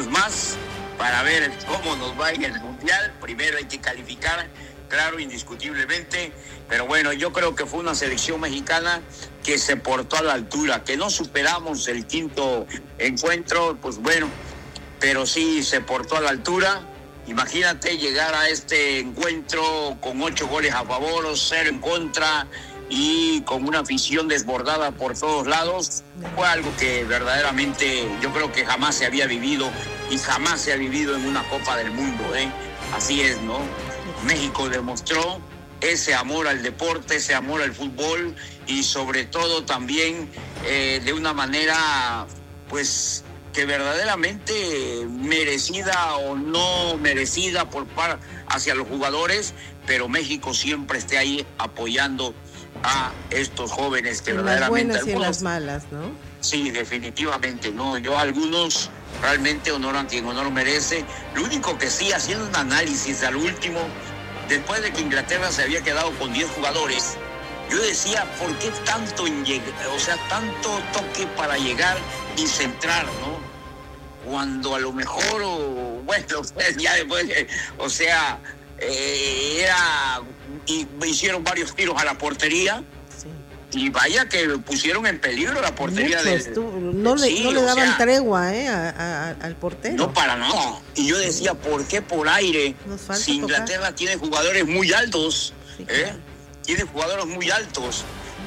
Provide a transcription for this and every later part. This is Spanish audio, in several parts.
años más para ver cómo nos va en el Mundial. Primero hay que calificar, claro, indiscutiblemente, pero bueno, yo creo que fue una selección mexicana que se portó a la altura, que no superamos el quinto encuentro, pues bueno, pero sí se portó a la altura. Imagínate llegar a este encuentro con 8 goles a favor, 0 en contra y con una afición desbordada por todos lados. Fue algo que verdaderamente yo creo que jamás se había vivido y jamás se ha vivido en una Copa del Mundo, ¿eh? Así es, ¿no? México demostró ese amor al deporte, ese amor al fútbol y sobre todo también de una manera, pues, que verdaderamente merecida o no merecida hacia los jugadores, pero México siempre esté ahí apoyando a estos jóvenes que en verdaderamente... las buenas y en las malas, ¿no? Sí, definitivamente, ¿no? Yo algunos realmente honoran quien honor merece. Lo único que sí, haciendo un análisis al último, después de que Inglaterra se había quedado con 10 jugadores, yo decía, ¿por qué tanto tanto toque para llegar y centrar, ¿no? Cuando a lo mejor, ya después, y me hicieron varios tiros a la portería. Y vaya que pusieron en peligro la portería no le daban tregua al portero. No, para nada. Y yo decía, ¿por qué por aire? Si Inglaterra tiene jugadores muy altos, sí, claro. Tiene jugadores muy altos.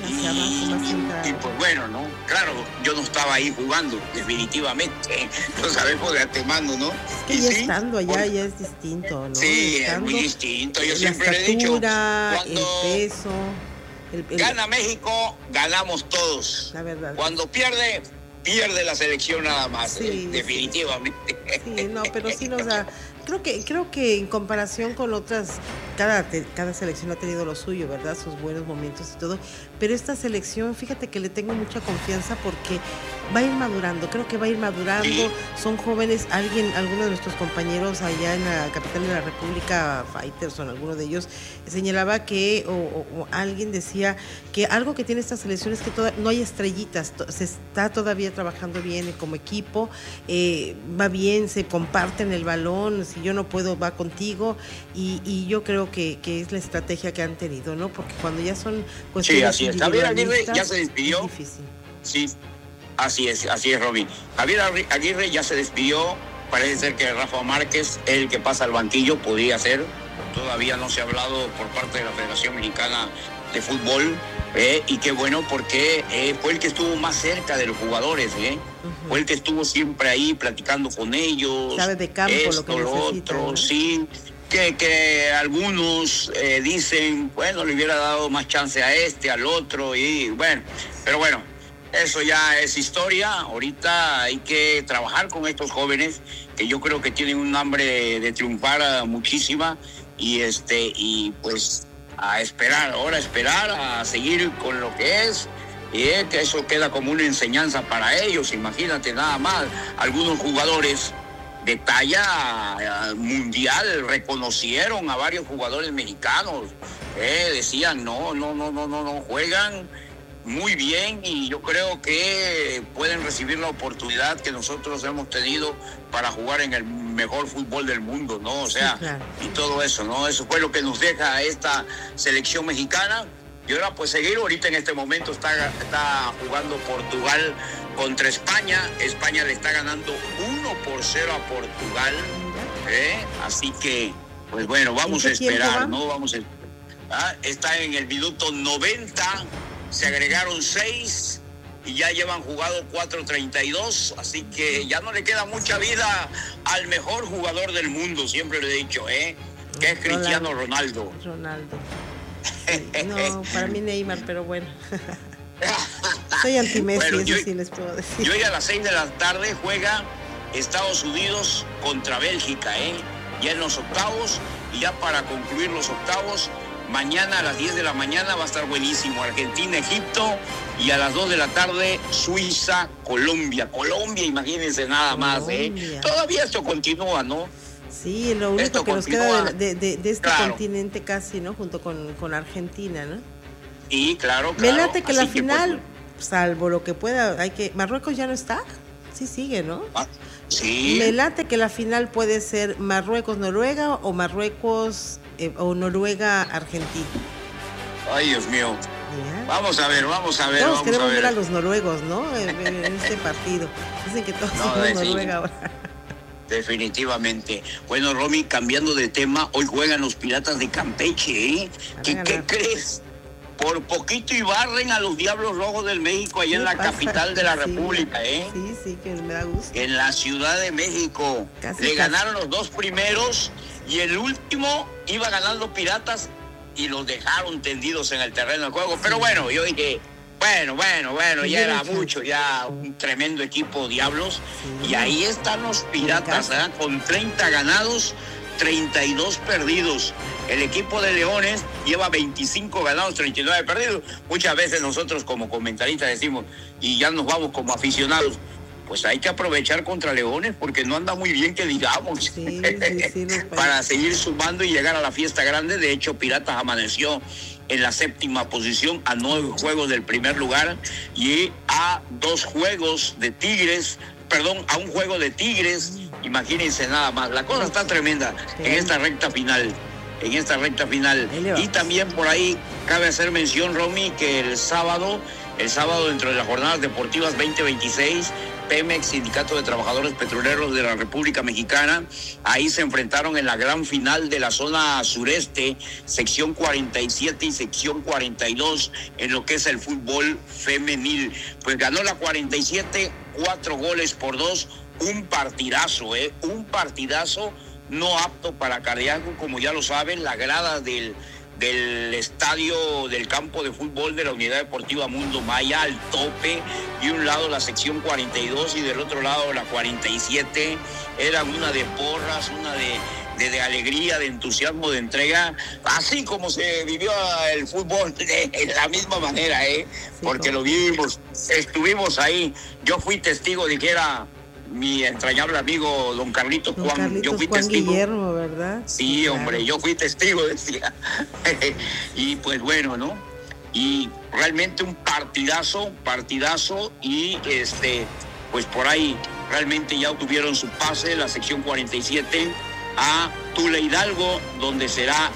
Y pues bueno, ¿no? Claro, yo no estaba ahí jugando, definitivamente. Lo sabemos de antemano, ¿no? Es que ya estando allá ya es distinto, ¿no? Sí, es muy distinto. Yo siempre le he dicho, cuando el peso... Gana México, ganamos todos. La verdad. Cuando pierde la selección nada más, sí, definitivamente. Sí, no, pero sí nos da... Creo que en comparación con otras, cada selección ha tenido lo suyo, ¿verdad? Sus buenos momentos y todo. Pero esta selección, fíjate que le tengo mucha confianza porque va a ir madurando. Creo que va a ir madurando. Sí. Son jóvenes. Alguno de nuestros compañeros allá en la capital de la República, Faitelson, alguno de ellos, señalaba que, o alguien decía que algo que tiene esta selección es que no hay estrellitas. Se está todavía trabajando bien como equipo. Va bien, se comparten el balón. Si yo no puedo, va contigo, y yo creo que es la estrategia que han tenido, ¿no? Porque cuando ya son cuestiones sí, así es. Javier Aguirre ya se despidió. Es difícil. Sí, así es, Robin. Javier Aguirre ya se despidió. Parece ser que Rafa Márquez, el que pasa al banquillo, podría ser. Todavía no se ha hablado por parte de la Federación Mexicana de Fútbol, y qué bueno, porque fue el que estuvo más cerca de los jugadores, Uh-huh. Fue el que estuvo siempre ahí platicando con ellos. Sabe de campo lo otro, ¿no? Sí, que algunos dicen, bueno, le hubiera dado más chance a al otro, y bueno, pero bueno, eso ya es historia. Ahorita hay que trabajar con estos jóvenes, que yo creo que tienen un hambre de triunfar muchísima, y pues a esperar, a seguir con lo que es, y que eso queda como una enseñanza para ellos. Imagínate nada más, algunos jugadores de talla mundial reconocieron a varios jugadores mexicanos, decían no, juegan muy bien, y yo creo que pueden recibir la oportunidad que nosotros hemos tenido para jugar en el mejor fútbol del mundo, ¿no? O sea, sí, claro. Y todo eso, ¿no? Eso fue lo que nos deja esta selección mexicana. Y ahora pues seguir, ahorita en este momento está jugando Portugal contra España. España le está ganando 1-0 a Portugal, así que pues bueno, vamos a esperar, ¿no? Está en el minuto 90, se agregaron 6 y ya llevan jugado 4:32, así que ya no le queda mucha vida al mejor jugador del mundo, siempre lo he dicho, que es Cristiano Ronaldo. Sí, no, para mí Neymar, pero bueno. Soy anti-Messi, bueno, eso sí les puedo decir. Y hoy a las 6 de la tarde juega Estados Unidos contra Bélgica, ya en los octavos, y ya para concluir los octavos, mañana a las 10 de la mañana va a estar buenísimo. Argentina, Egipto, y a las 2 de la tarde Suiza, Colombia. Colombia, imagínense nada más, Todavía esto continúa, ¿no? Sí, lo único esto que continúa, nos queda de este continente casi, ¿no? Junto con Argentina, ¿no? Sí, claro. Me late que la final, salvo lo que pueda, Marruecos ya no está. Sí sigue, ¿no? Sí. Me late que la final puede ser Marruecos-Noruega o Marruecos o Noruega-Argentina. Ay, Dios mío. ¿Ya? Vamos a ver. Todos queremos ver a los noruegos, ¿no? En este partido. Dicen que todos somos Noruega ahora. Definitivamente. Bueno, Romy, cambiando de tema, hoy juegan los Piratas de Campeche, ¿eh? ¿Qué crees? Por poquito y barren a los Diablos Rojos del México allá en la capital de la República, ¿eh? Sí, que me da gusto. En la Ciudad de México. Le ganaron los dos primeros y el último iba ganando Piratas y los dejaron tendidos en el terreno de juego. Pero bueno, yo dije, bueno, ya era mucho, ya un tremendo equipo Diablos. Sí. Y ahí están los Piratas, ¿eh? Con 30 ganados, 32 perdidos. El equipo de Leones lleva 25 ganados, 39 perdidos. Muchas veces nosotros como comentaristas decimos, y ya nos vamos como aficionados, pues hay que aprovechar contra Leones porque no anda muy bien que digamos, sí, para seguir sumando y llegar a la fiesta grande. De hecho, Piratas amaneció en la 7ª posición a 9 juegos del primer lugar y a 2 juegos de Tigres, a un juego de Tigres. Imagínense nada más, la cosa está tremenda en esta recta final. Y también por ahí cabe hacer mención, Romy, que el sábado dentro de las jornadas deportivas 2026, Pemex, Sindicato de Trabajadores Petroleros de la República Mexicana, ahí se enfrentaron en la gran final de la zona sureste, sección 47 y sección 42, en lo que es el fútbol femenil. Pues ganó la 47, 4-2, un partidazo, no apto para cardíaco, como ya lo saben, la grada del estadio del campo de fútbol de la Unidad Deportiva Mundo Maya al tope, y un lado la sección 42 y del otro lado la 47, era una de porras, una de alegría, de entusiasmo, de entrega, así como se vivió el fútbol de la misma manera, porque lo vimos, estuvimos ahí, yo fui testigo, dijera mi entrañable amigo don Carlitos Juan. Yo fui testigo. Guillermo, ¿verdad? Sí, claro. Hombre, yo fui testigo, decía. Y pues bueno, ¿no? Y realmente un partidazo, y pues por ahí realmente ya obtuvieron su pase, la sección 47, a Tula Hidalgo, donde será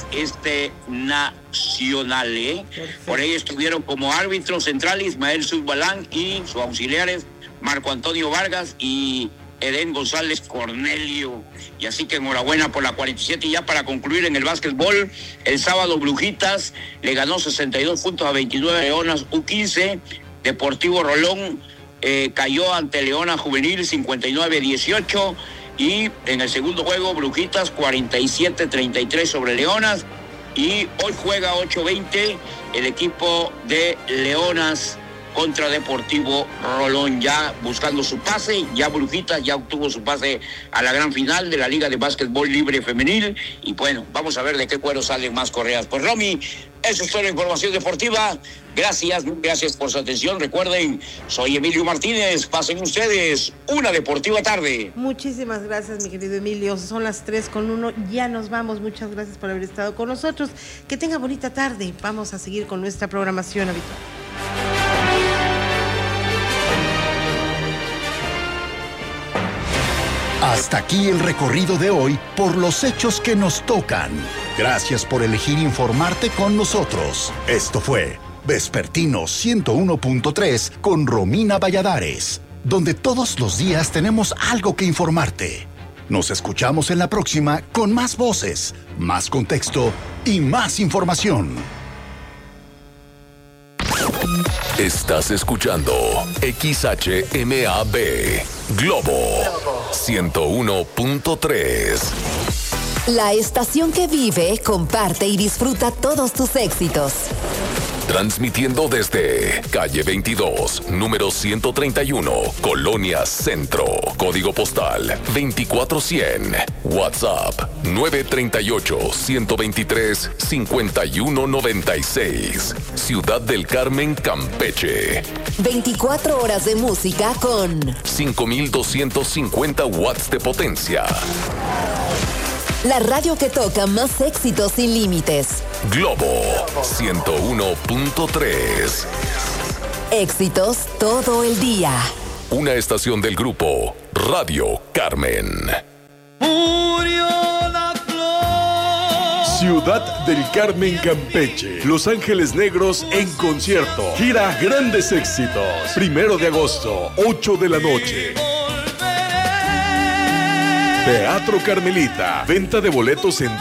nacional, Por ahí estuvieron como árbitros central Ismael Zuzbalán y sus auxiliares Marco Antonio Vargas y Edén González Cornelio. Y así que enhorabuena por la 47. Y ya para concluir en el básquetbol, el sábado Brujitas le ganó 62 puntos a 29 Leonas U15. Deportivo Rolón cayó ante Leona Juvenil 59-18. Y en el segundo juego, Brujitas 47-33 sobre Leonas. Y hoy juega 8-20 el equipo de Leonas contra Deportivo Rolón, ya buscando su pase. Ya Brujitas ya obtuvo su pase a la gran final de la Liga de Básquetbol Libre Femenil. Y bueno, vamos a ver de qué cuero salen más correas. Pues Romy, eso es toda la información deportiva. Gracias por su atención. Recuerden, soy Emilio Martínez. Pasen ustedes una deportiva tarde. Muchísimas gracias, mi querido Emilio. Son las 3:01. Ya nos vamos. Muchas gracias por haber estado con nosotros. Que tenga bonita tarde. Vamos a seguir con nuestra programación habitual. Hasta aquí el recorrido de hoy por los hechos que nos tocan. Gracias por elegir informarte con nosotros. Esto fue Vespertino 101.3 con Romina Valladares, donde todos los días tenemos algo que informarte. Nos escuchamos en la próxima con más voces, más contexto y más información. Estás escuchando XHMAB Globo 101.3. La estación que vive, comparte y disfruta todos tus éxitos. Transmitiendo desde calle 22, número 131, Colonia Centro, código postal 24100, WhatsApp 938-123-5196, Ciudad del Carmen, Campeche. 24 horas de música con 5250 watts de potencia. La radio que toca más éxitos sin límites. Globo 101.3. Éxitos todo el día. una estación del grupo Radio Carmen. Ciudad del Carmen, Campeche. Los Ángeles Negros en concierto. Gira Grandes Éxitos. 1 de agosto, 8 de la noche. Teatro Carmelita. Venta de boletos en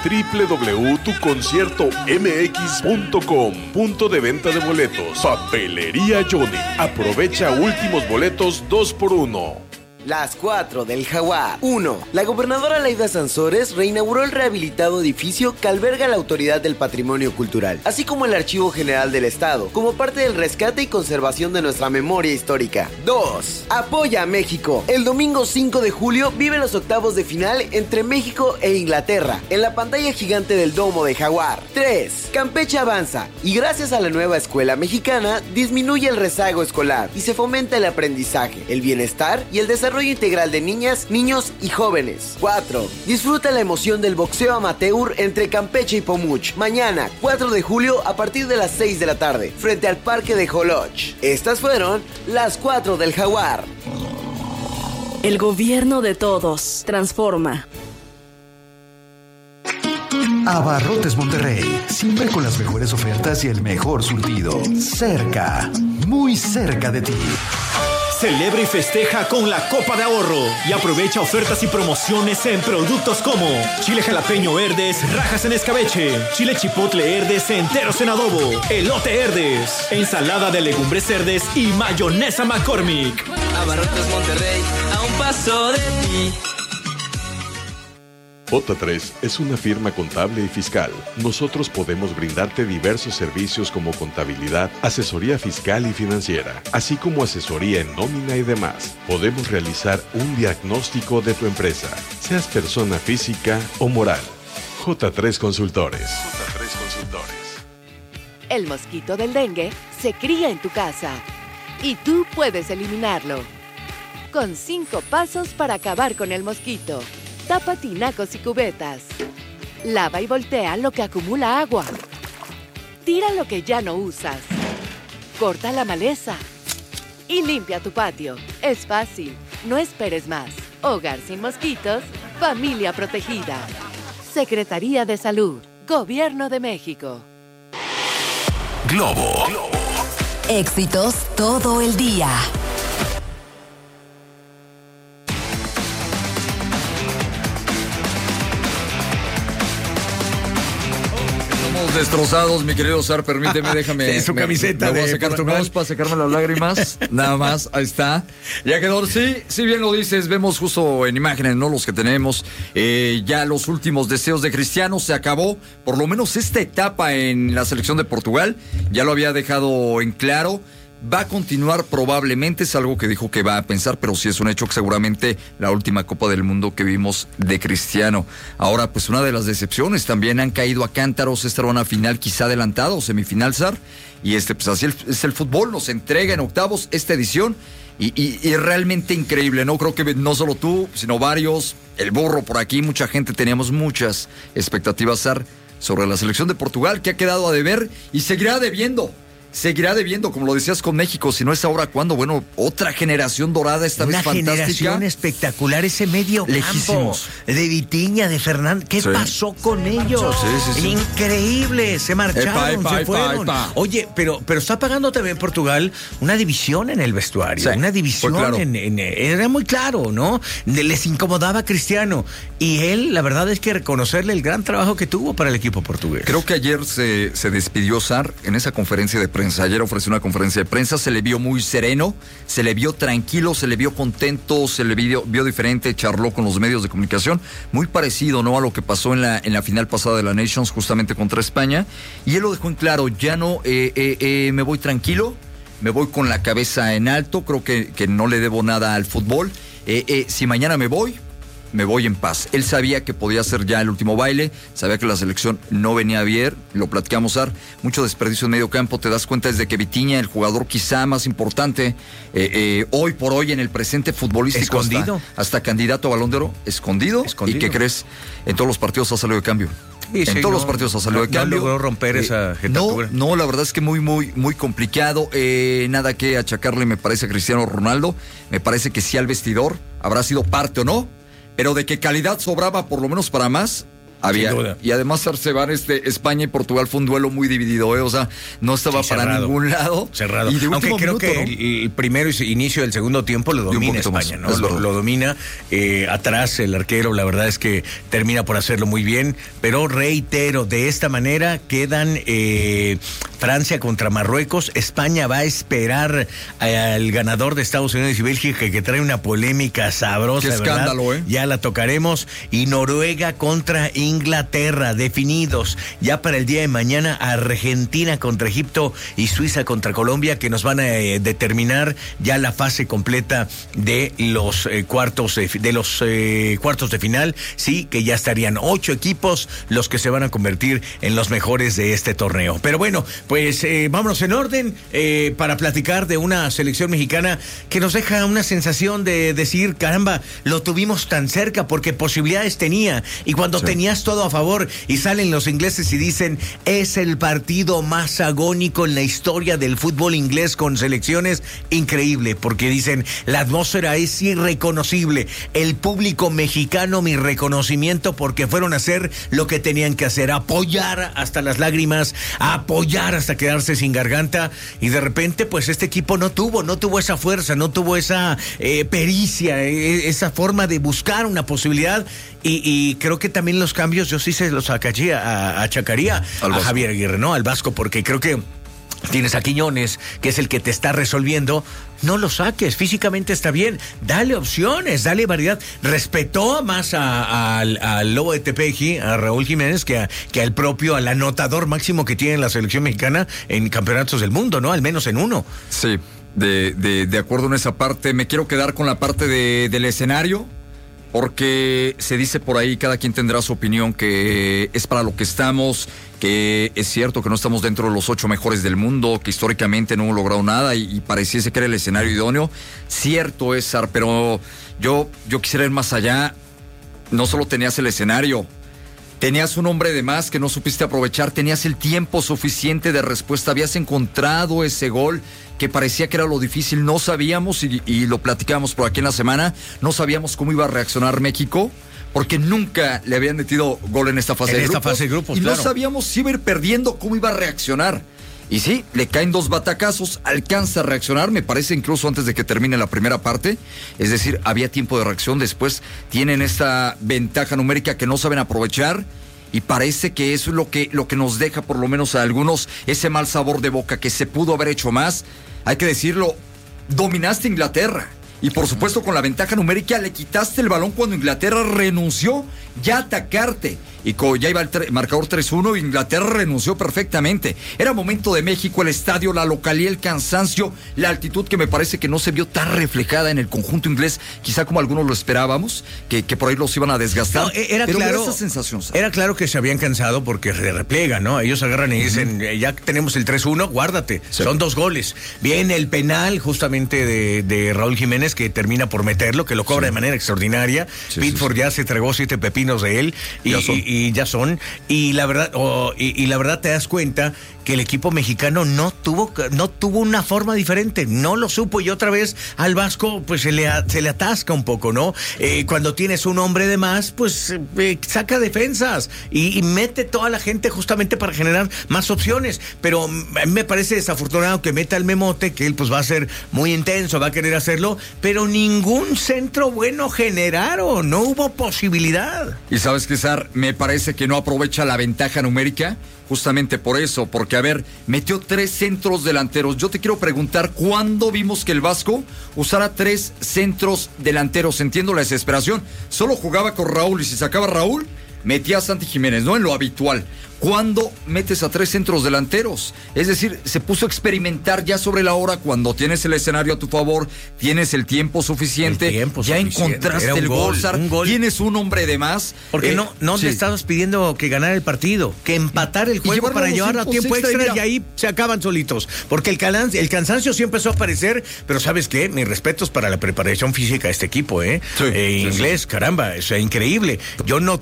www.tuconciertomx.com. Punto de venta de boletos. Papelería Johnny. Aprovecha últimos boletos 2x1. Las 4 del Jaguar. 1. La gobernadora Laida Sansores reinauguró el rehabilitado edificio que alberga la Autoridad del Patrimonio Cultural, así como el Archivo General del Estado, como parte del rescate y conservación de nuestra memoria histórica. 2. Apoya a México. El domingo 5 de julio vive los octavos de final entre México e Inglaterra, en la pantalla gigante del Domo de Jaguar. 3. Campeche avanza, y gracias a la nueva escuela mexicana, disminuye el rezago escolar y se fomenta el aprendizaje, el bienestar y el desarrollo integral de niñas, niños y jóvenes. 4. Disfruta la emoción del boxeo amateur entre Campeche y Pomuch. Mañana, 4 de julio, a partir de las 6 de la tarde, frente al Parque de Joloch. Estas fueron las 4 del Jaguar. El gobierno de todos. Transforma. Abarrotes Monterrey, siempre con las mejores ofertas y el mejor surtido. Cerca, muy cerca de ti. Celebra y festeja con la Copa de Ahorro y aprovecha ofertas y promociones en productos como chile jalapeño Herdes, rajas en escabeche, chile chipotle Herdes enteros en adobo, elote Herdes, ensalada de legumbres Herdes y mayonesa McCormick. Abarrotes Monterrey, a un paso de ti. J3 es una firma contable y fiscal. Nosotros podemos brindarte diversos servicios como contabilidad, asesoría fiscal y financiera, así como asesoría en nómina y demás. Podemos realizar un diagnóstico de tu empresa, seas persona física o moral. J3 Consultores. J3 Consultores. El mosquito del dengue se cría en tu casa y tú puedes eliminarlo. Con 5 pasos para acabar con el mosquito. Tapa tinacos y cubetas. Lava y voltea lo que acumula agua. Tira lo que ya no usas. Corta la maleza. Y limpia tu patio. Es fácil. No esperes más. Hogar sin mosquitos. Familia protegida. Secretaría de Salud. Gobierno de México. Globo. Éxitos todo el día. Destrozados, mi querido Sar, permíteme, déjame. Su camiseta me voy a sacar Portugal. para secarme las lágrimas. Nada más, ahí está. Ya quedó. Sí, bien lo dices. Vemos justo en imágenes, ¿no? Los que tenemos. Ya los últimos deseos de Cristiano se acabó. Por lo menos esta etapa en la selección de Portugal. Ya lo había dejado en claro. Va a continuar probablemente, es algo que dijo que va a pensar, pero sí es un hecho que seguramente la última Copa del Mundo que vimos de Cristiano. Ahora, pues una de las decepciones, también han caído a cántaros. Esta era una final quizá adelantada o semifinal, Sar, y pues así es el fútbol, nos entrega en octavos esta edición y realmente increíble, ¿no? Creo que no solo tú, sino varios, el burro por aquí, mucha gente, teníamos muchas expectativas, Sar, sobre la selección de Portugal, que ha quedado a deber y seguirá debiendo. Seguirá debiendo, como lo decías con México, si no es ahora, ¿cuándo? Bueno, otra generación dorada, esta vez fantástica. Una generación espectacular, ese medio lejísimos. Campo de Vitinha, de Fernández. ¿Qué pasó con ellos? Sí. Increíble, se marcharon, se fueron. Oye, pero está pagando también Portugal una división en el vestuario, una división claro. Era muy claro, ¿no? Les incomodaba a Cristiano. Y él, la verdad es que reconocerle el gran trabajo que tuvo para el equipo portugués. Creo que ayer se despidió Sar en esa conferencia de prensa. Ayer ofreció una conferencia de prensa, se le vio muy sereno, se le vio tranquilo, se le vio contento, se le vio diferente, charló con los medios de comunicación, muy parecido, ¿no?, a lo que pasó en la final pasada de la Nations, justamente contra España, y él lo dejó en claro, ya no me voy tranquilo, me voy con la cabeza en alto, creo que no le debo nada al fútbol, si mañana me voy en paz. Él sabía que podía ser ya el último baile, sabía que la selección no venía bien, lo platicamos, Ar, mucho desperdicio en medio campo, te das cuenta desde que Vitinha, el jugador quizá más importante, hoy por hoy en el presente futbolístico, hasta candidato a Balón de Oro, escondido. ¿Y qué crees? En todos los partidos ha salido de cambio. En todos los partidos ha salido de cambio. No logró romper esa jetatura. No, la verdad es que muy complicado. Nada que achacarle, me parece, a Cristiano Ronaldo. Me parece que sí al vestidor, habrá sido parte o no, pero de que calidad sobraba por lo menos para más, había. Sin duda. Y además se van España y Portugal fue un duelo muy dividido, o sea, no estaba para ningún lado. Cerrado. Y aunque creo que el primero inicio del segundo tiempo lo domina España, ¿no? Lo domina atrás el arquero, la verdad es que termina por hacerlo muy bien, pero reitero, de esta manera quedan Francia contra Marruecos, España va a esperar al ganador de Estados Unidos y Bélgica, que trae una polémica sabrosa. Qué escándalo, ¿verdad? Ya la tocaremos. Y Noruega contra Inglaterra, definidos ya para el día de mañana. Argentina contra Egipto y Suiza contra Colombia, que nos van a determinar ya la fase completa de los cuartos de final. Sí, que ya estarían 8 equipos los que se van a convertir en los mejores de este torneo. Pero bueno, pues vámonos en orden para platicar de una selección mexicana que nos deja una sensación de decir, caramba, lo tuvimos tan cerca, porque posibilidades tenía, y cuando tenías todo a favor y salen los ingleses y dicen, es el partido más agónico en la historia del fútbol inglés con selecciones, increíble, porque dicen, la atmósfera es irreconocible, el público mexicano, mi reconocimiento, porque fueron a hacer lo que tenían que hacer, apoyar hasta las lágrimas, apoyar hasta quedarse sin garganta, y de repente pues este equipo no tuvo esa fuerza, no tuvo esa pericia, esa forma de buscar una posibilidad, y creo que también los cambios yo sí se los achacaría a Javier Aguirre, ¿no? Al Vasco, porque creo que tienes a Quiñones, que es el que te está resolviendo. No lo saques, físicamente está bien, dale opciones, dale variedad. Respetó más al Lobo de Tepeji, a Raúl Jiménez, que al propio, al anotador máximo que tiene la selección mexicana en campeonatos del mundo, ¿no? Al menos en uno. Sí, de acuerdo en esa parte. Me quiero quedar con la parte del escenario, porque se dice por ahí, cada quien tendrá su opinión, que es para lo que estamos, que es cierto que no estamos dentro de los 8 mejores del mundo, que históricamente no hemos logrado nada y pareciese que era el escenario idóneo. Cierto es, Sar, pero yo quisiera ir más allá. No solo tenías el escenario, tenías un hombre de más que no supiste aprovechar, tenías el tiempo suficiente de respuesta, habías encontrado ese gol que parecía que era lo difícil. No sabíamos, y lo platicábamos por aquí en la semana, no sabíamos cómo iba a reaccionar México, porque nunca le habían metido gol en esta fase de grupos. Y claro, no sabíamos si iba a ir perdiendo, cómo iba a reaccionar. Y sí, le caen 2 batacazos, alcanza a reaccionar, me parece incluso antes de que termine la primera parte. Es decir, había tiempo de reacción. Después tienen esta ventaja numérica que no saben aprovechar. Y parece que eso es lo que nos deja, por lo menos a algunos, ese mal sabor de boca, que se pudo haber hecho más. Hay que decirlo, dominaste Inglaterra. Y por supuesto con la ventaja numérica le quitaste el balón cuando Inglaterra renunció ya a atacarte. Y ya iba el marcador 3-1, Inglaterra renunció perfectamente. Era momento de México, el estadio, la localidad, el cansancio, la altitud, que me parece que no se vio tan reflejada en el conjunto inglés, quizá como algunos lo esperábamos, que por ahí los iban a desgastar. No, pero claro, esa sensación, ¿sabes? Era claro que se habían cansado porque se replegan, ¿no? Ellos agarran y dicen, ya tenemos el 3-1, guárdate. Sí. Son 2 goles. Viene el penal justamente de Raúl Jiménez, que termina por meterlo, que lo cobra de manera extraordinaria. Pickford ya se tragó 7 pepinos de él. Y la verdad te das cuenta que el equipo mexicano no tuvo una forma diferente, no lo supo, y otra vez al Vasco pues se le atasca un poco, ¿no? Cuando tienes un hombre de más, pues saca defensas y mete toda la gente justamente para generar más opciones, pero a mí me parece desafortunado que meta el Memote, que él pues va a ser muy intenso, va a querer hacerlo, pero ningún centro bueno generaron, no hubo posibilidad. Y sabes que, Sar, me parece que no aprovecha la ventaja numérica justamente por eso, porque a ver, metió 3 centros delanteros. Yo te quiero preguntar, ¿cuándo vimos que el Vasco usara 3 centros delanteros? Entiendo la desesperación, solo jugaba con Raúl, y si sacaba Raúl, metía a Santi Jiménez, ¿no? En lo habitual. ¿Cuándo metes a 3 centros delanteros? Es decir, se puso a experimentar ya sobre la hora, cuando tienes el escenario a tu favor, tienes el tiempo suficiente, ya encontraste el gol, tienes un hombre de más. Porque no le estabas pidiendo que ganara el partido, que empatara el juego para llevarlo a tiempo extra, y ahí se acaban solitos. Porque el cansancio sí empezó a aparecer, pero ¿sabes qué? Mis respetos para la preparación física de este equipo, inglés, caramba, es increíble. Yo noté el cansancio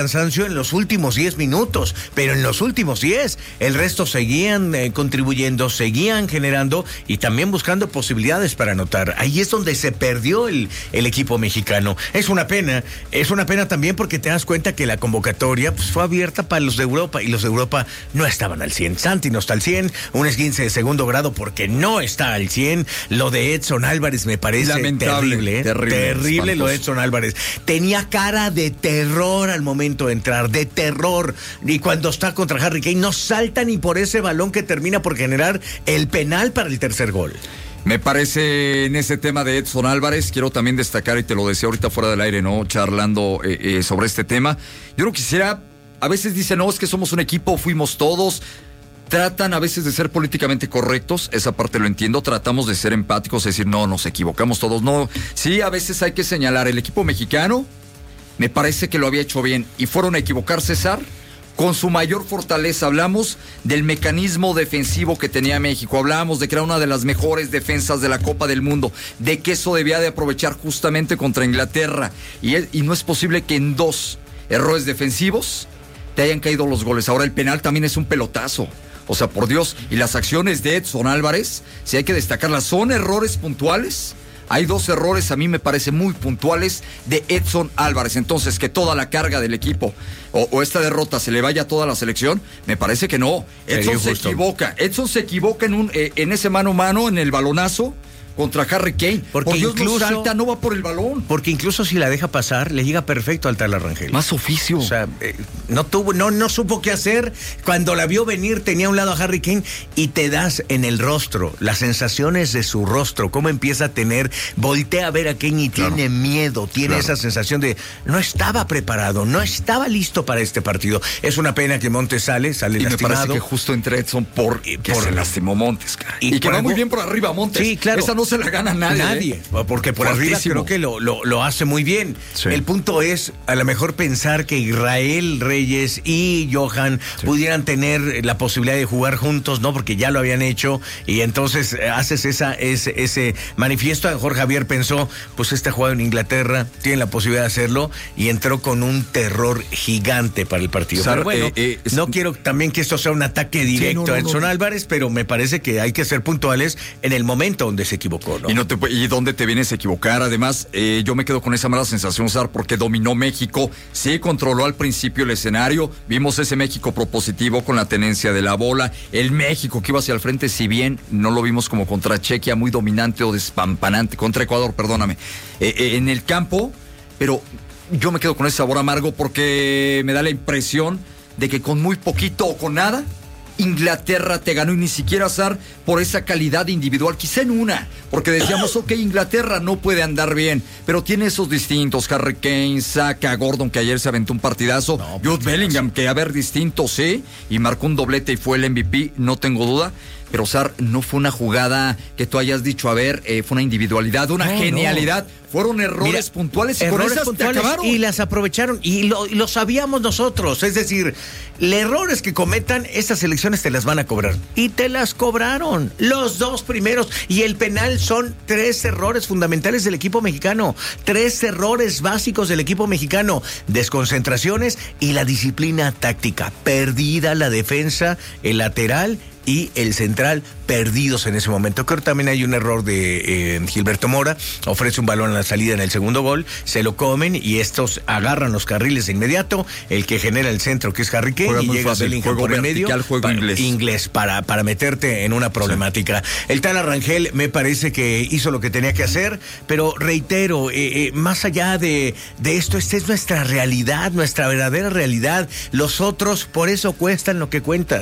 cansancio en los últimos 10 minutos, pero en los últimos 10, el resto seguían contribuyendo, seguían generando y también buscando posibilidades para anotar. Ahí es donde se perdió el equipo mexicano. Es una pena también porque te das cuenta que la convocatoria pues, fue abierta para los de Europa y los de Europa no estaban al 100. Santi no está al 100, un esguince de segundo grado porque no está al 100. Lo de Edson Álvarez me parece lamentable, terrible lo de Edson Álvarez. Tenía cara de terror al momento de entrar, de terror. Y cuando está contra Harry Kane no salta ni por ese balón que termina por generar el penal para el tercer gol. Me parece en ese tema de Edson Álvarez, quiero también destacar, y te lo decía ahorita fuera del aire, ¿no? Charlando sobre este tema. Yo no quisiera, a veces dicen, no, es que somos un equipo, fuimos todos. Tratan a veces de ser políticamente correctos, esa parte lo entiendo, tratamos de ser empáticos, es decir, no, nos equivocamos todos, no. Sí, a veces hay que señalar, el equipo mexicano me parece que lo había hecho bien y fueron a equivocar, César, con su mayor fortaleza. Hablamos del mecanismo defensivo que tenía México, hablábamos de que era una de las mejores defensas de la Copa del Mundo, de que eso debía de aprovechar justamente contra Inglaterra, y no es posible que en 2 errores defensivos te hayan caído los goles. Ahora el penal también es un pelotazo. O sea, por Dios, y las acciones de Edson Álvarez, si hay que destacarlas, son errores puntuales. Hay 2 errores, a mí me parece muy puntuales, de Edson Álvarez. Entonces, que toda la carga del equipo o esta derrota se le vaya a toda la selección, me parece que no. Edson se equivoca. Edson se equivoca en ese mano a mano, en el balonazo contra Harry Kane. Porque por Dios, incluso, no salta, no va por el balón. Porque incluso si la deja pasar, le llega perfecto al Tala Rangel. Más oficio. O sea, no supo qué hacer. Cuando la vio venir, tenía a un lado a Harry Kane y te das en el rostro, las sensaciones de su rostro, cómo empieza a tener, voltea a ver a Kane y tiene miedo, tiene esa sensación de no estaba preparado, no estaba listo para este partido. Es una pena que Montes sale y me parece que justo entre Edson por se lastimó Montes, cara. Y que va muy bien por arriba Montes. Sí, claro. Esa no se la gana nadie. Porque por arriba creo que lo hace muy bien. Sí. El punto es, a lo mejor pensar que Israel Reyes y Johan pudieran tener la posibilidad de jugar juntos, ¿no? Porque ya lo habían hecho, y entonces haces ese manifiesto. Jorge Javier pensó, pues este jugado en Inglaterra, tiene la posibilidad de hacerlo, y entró con un terror gigante para el partido. Pero bueno, no quiero también que esto sea un ataque directo a Edson Álvarez, pero me parece que hay que ser puntuales en el momento donde se equivocó, ¿no? Y dónde te vienes a equivocar. Además, yo me quedo con esa mala sensación, Sar, porque dominó México, sí controló al principio el escenario, vimos ese México propositivo con la tenencia de la bola, el México que iba hacia el frente, si bien no lo vimos como contra Chequia, muy dominante o despampanante, contra Ecuador, perdóname, en el campo, pero yo me quedo con ese sabor amargo porque me da la impresión de que con muy poquito o con nada, Inglaterra te ganó, y ni siquiera, Sar, por esa calidad individual, quizá en una, porque decíamos, ok, Inglaterra no puede andar bien, pero tiene esos distintos, Harry Kane, Saka, Gordon, que ayer se aventó un partidazo, Jude Bellingham, que a ver, distinto, sí, y marcó un doblete y fue el MVP, no tengo duda. Pero, Sar, no fue una jugada que tú hayas dicho, a ver, fue una individualidad, una genialidad. Fueron errores puntuales y con esas te acabaron. Y las aprovecharon, y lo sabíamos nosotros. Es decir, los errores que cometan, estas selecciones te las van a cobrar. Y te las cobraron. Los 2 primeros. Y el penal son 3 errores fundamentales del equipo mexicano. 3 errores básicos del equipo mexicano. Desconcentraciones y la disciplina táctica. Perdida la defensa, el lateral y el central, perdidos en ese momento. Creo que también hay un error de Gilberto Mora, ofrece un balón a la salida en el segundo gol, se lo comen y estos agarran los carriles de inmediato, el que genera el centro, que es Harry Kane, juega y llega Bellingham por el medio, juego inglés para meterte en una problemática. Sí. El Tala Rangel me parece que hizo lo que tenía que hacer, pero reitero, más allá de esto, esta es nuestra realidad, nuestra verdadera realidad. Los otros, por eso cuestan lo que cuestan.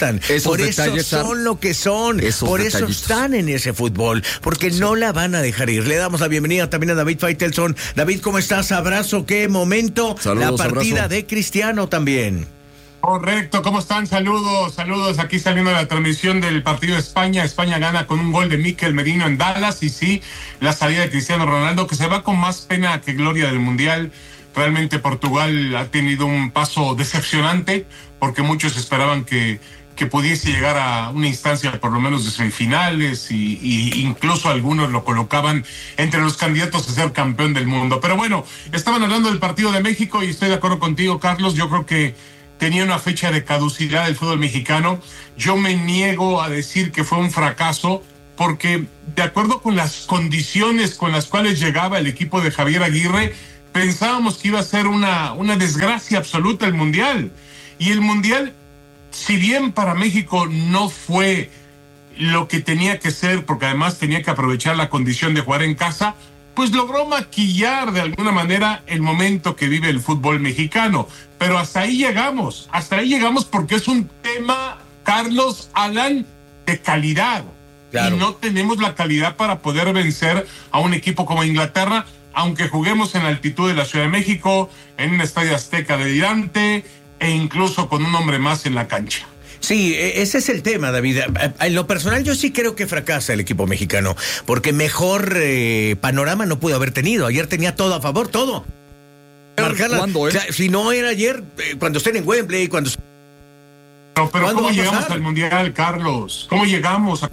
Por eso son lo que son. Por eso están en ese fútbol, porque no la van a dejar ir. Le damos la bienvenida también a David Faitelson. David, ¿cómo estás? Abrazo, qué momento. Saludos, la partida abrazo de Cristiano también. Correcto, ¿cómo están? Saludos. Aquí saliendo la transmisión del partido de España. España gana con un gol de Mikel Merino en Dallas, y sí, la salida de Cristiano Ronaldo, que se va con más pena que gloria del Mundial. Realmente Portugal ha tenido un paso decepcionante, porque muchos esperaban que que pudiese llegar a una instancia por lo menos de semifinales y incluso algunos lo colocaban entre los candidatos a ser campeón del mundo. Pero bueno, estaban hablando del partido de México y estoy de acuerdo contigo, Carlos. Yo creo que tenía una fecha de caducidad del fútbol mexicano. Yo me niego a decir que fue un fracaso porque de acuerdo con las condiciones con las cuales llegaba el equipo de Javier Aguirre, pensábamos que iba a ser una desgracia absoluta el Mundial. Y el Mundial, si bien para México no fue lo que tenía que ser, porque además tenía que aprovechar la condición de jugar en casa, pues logró maquillar de alguna manera el momento que vive el fútbol mexicano. Pero hasta ahí llegamos porque es un tema, Carlos, Alan, de calidad. Claro. Y no tenemos la calidad para poder vencer a un equipo como Inglaterra, aunque juguemos en la altitud de la Ciudad de México, en un estadio Azteca delirante, e incluso con un hombre más en la cancha. Sí, ese es el tema, David. En lo personal yo sí creo que fracasa el equipo mexicano, porque mejor panorama no pudo haber tenido. Ayer tenía todo a favor, todo. ¿Cuándo, Si no era ayer, cuando estén en Wembley, cuando... Pero ¿cómo llegamos al Mundial, Carlos? ¿Cómo llegamos?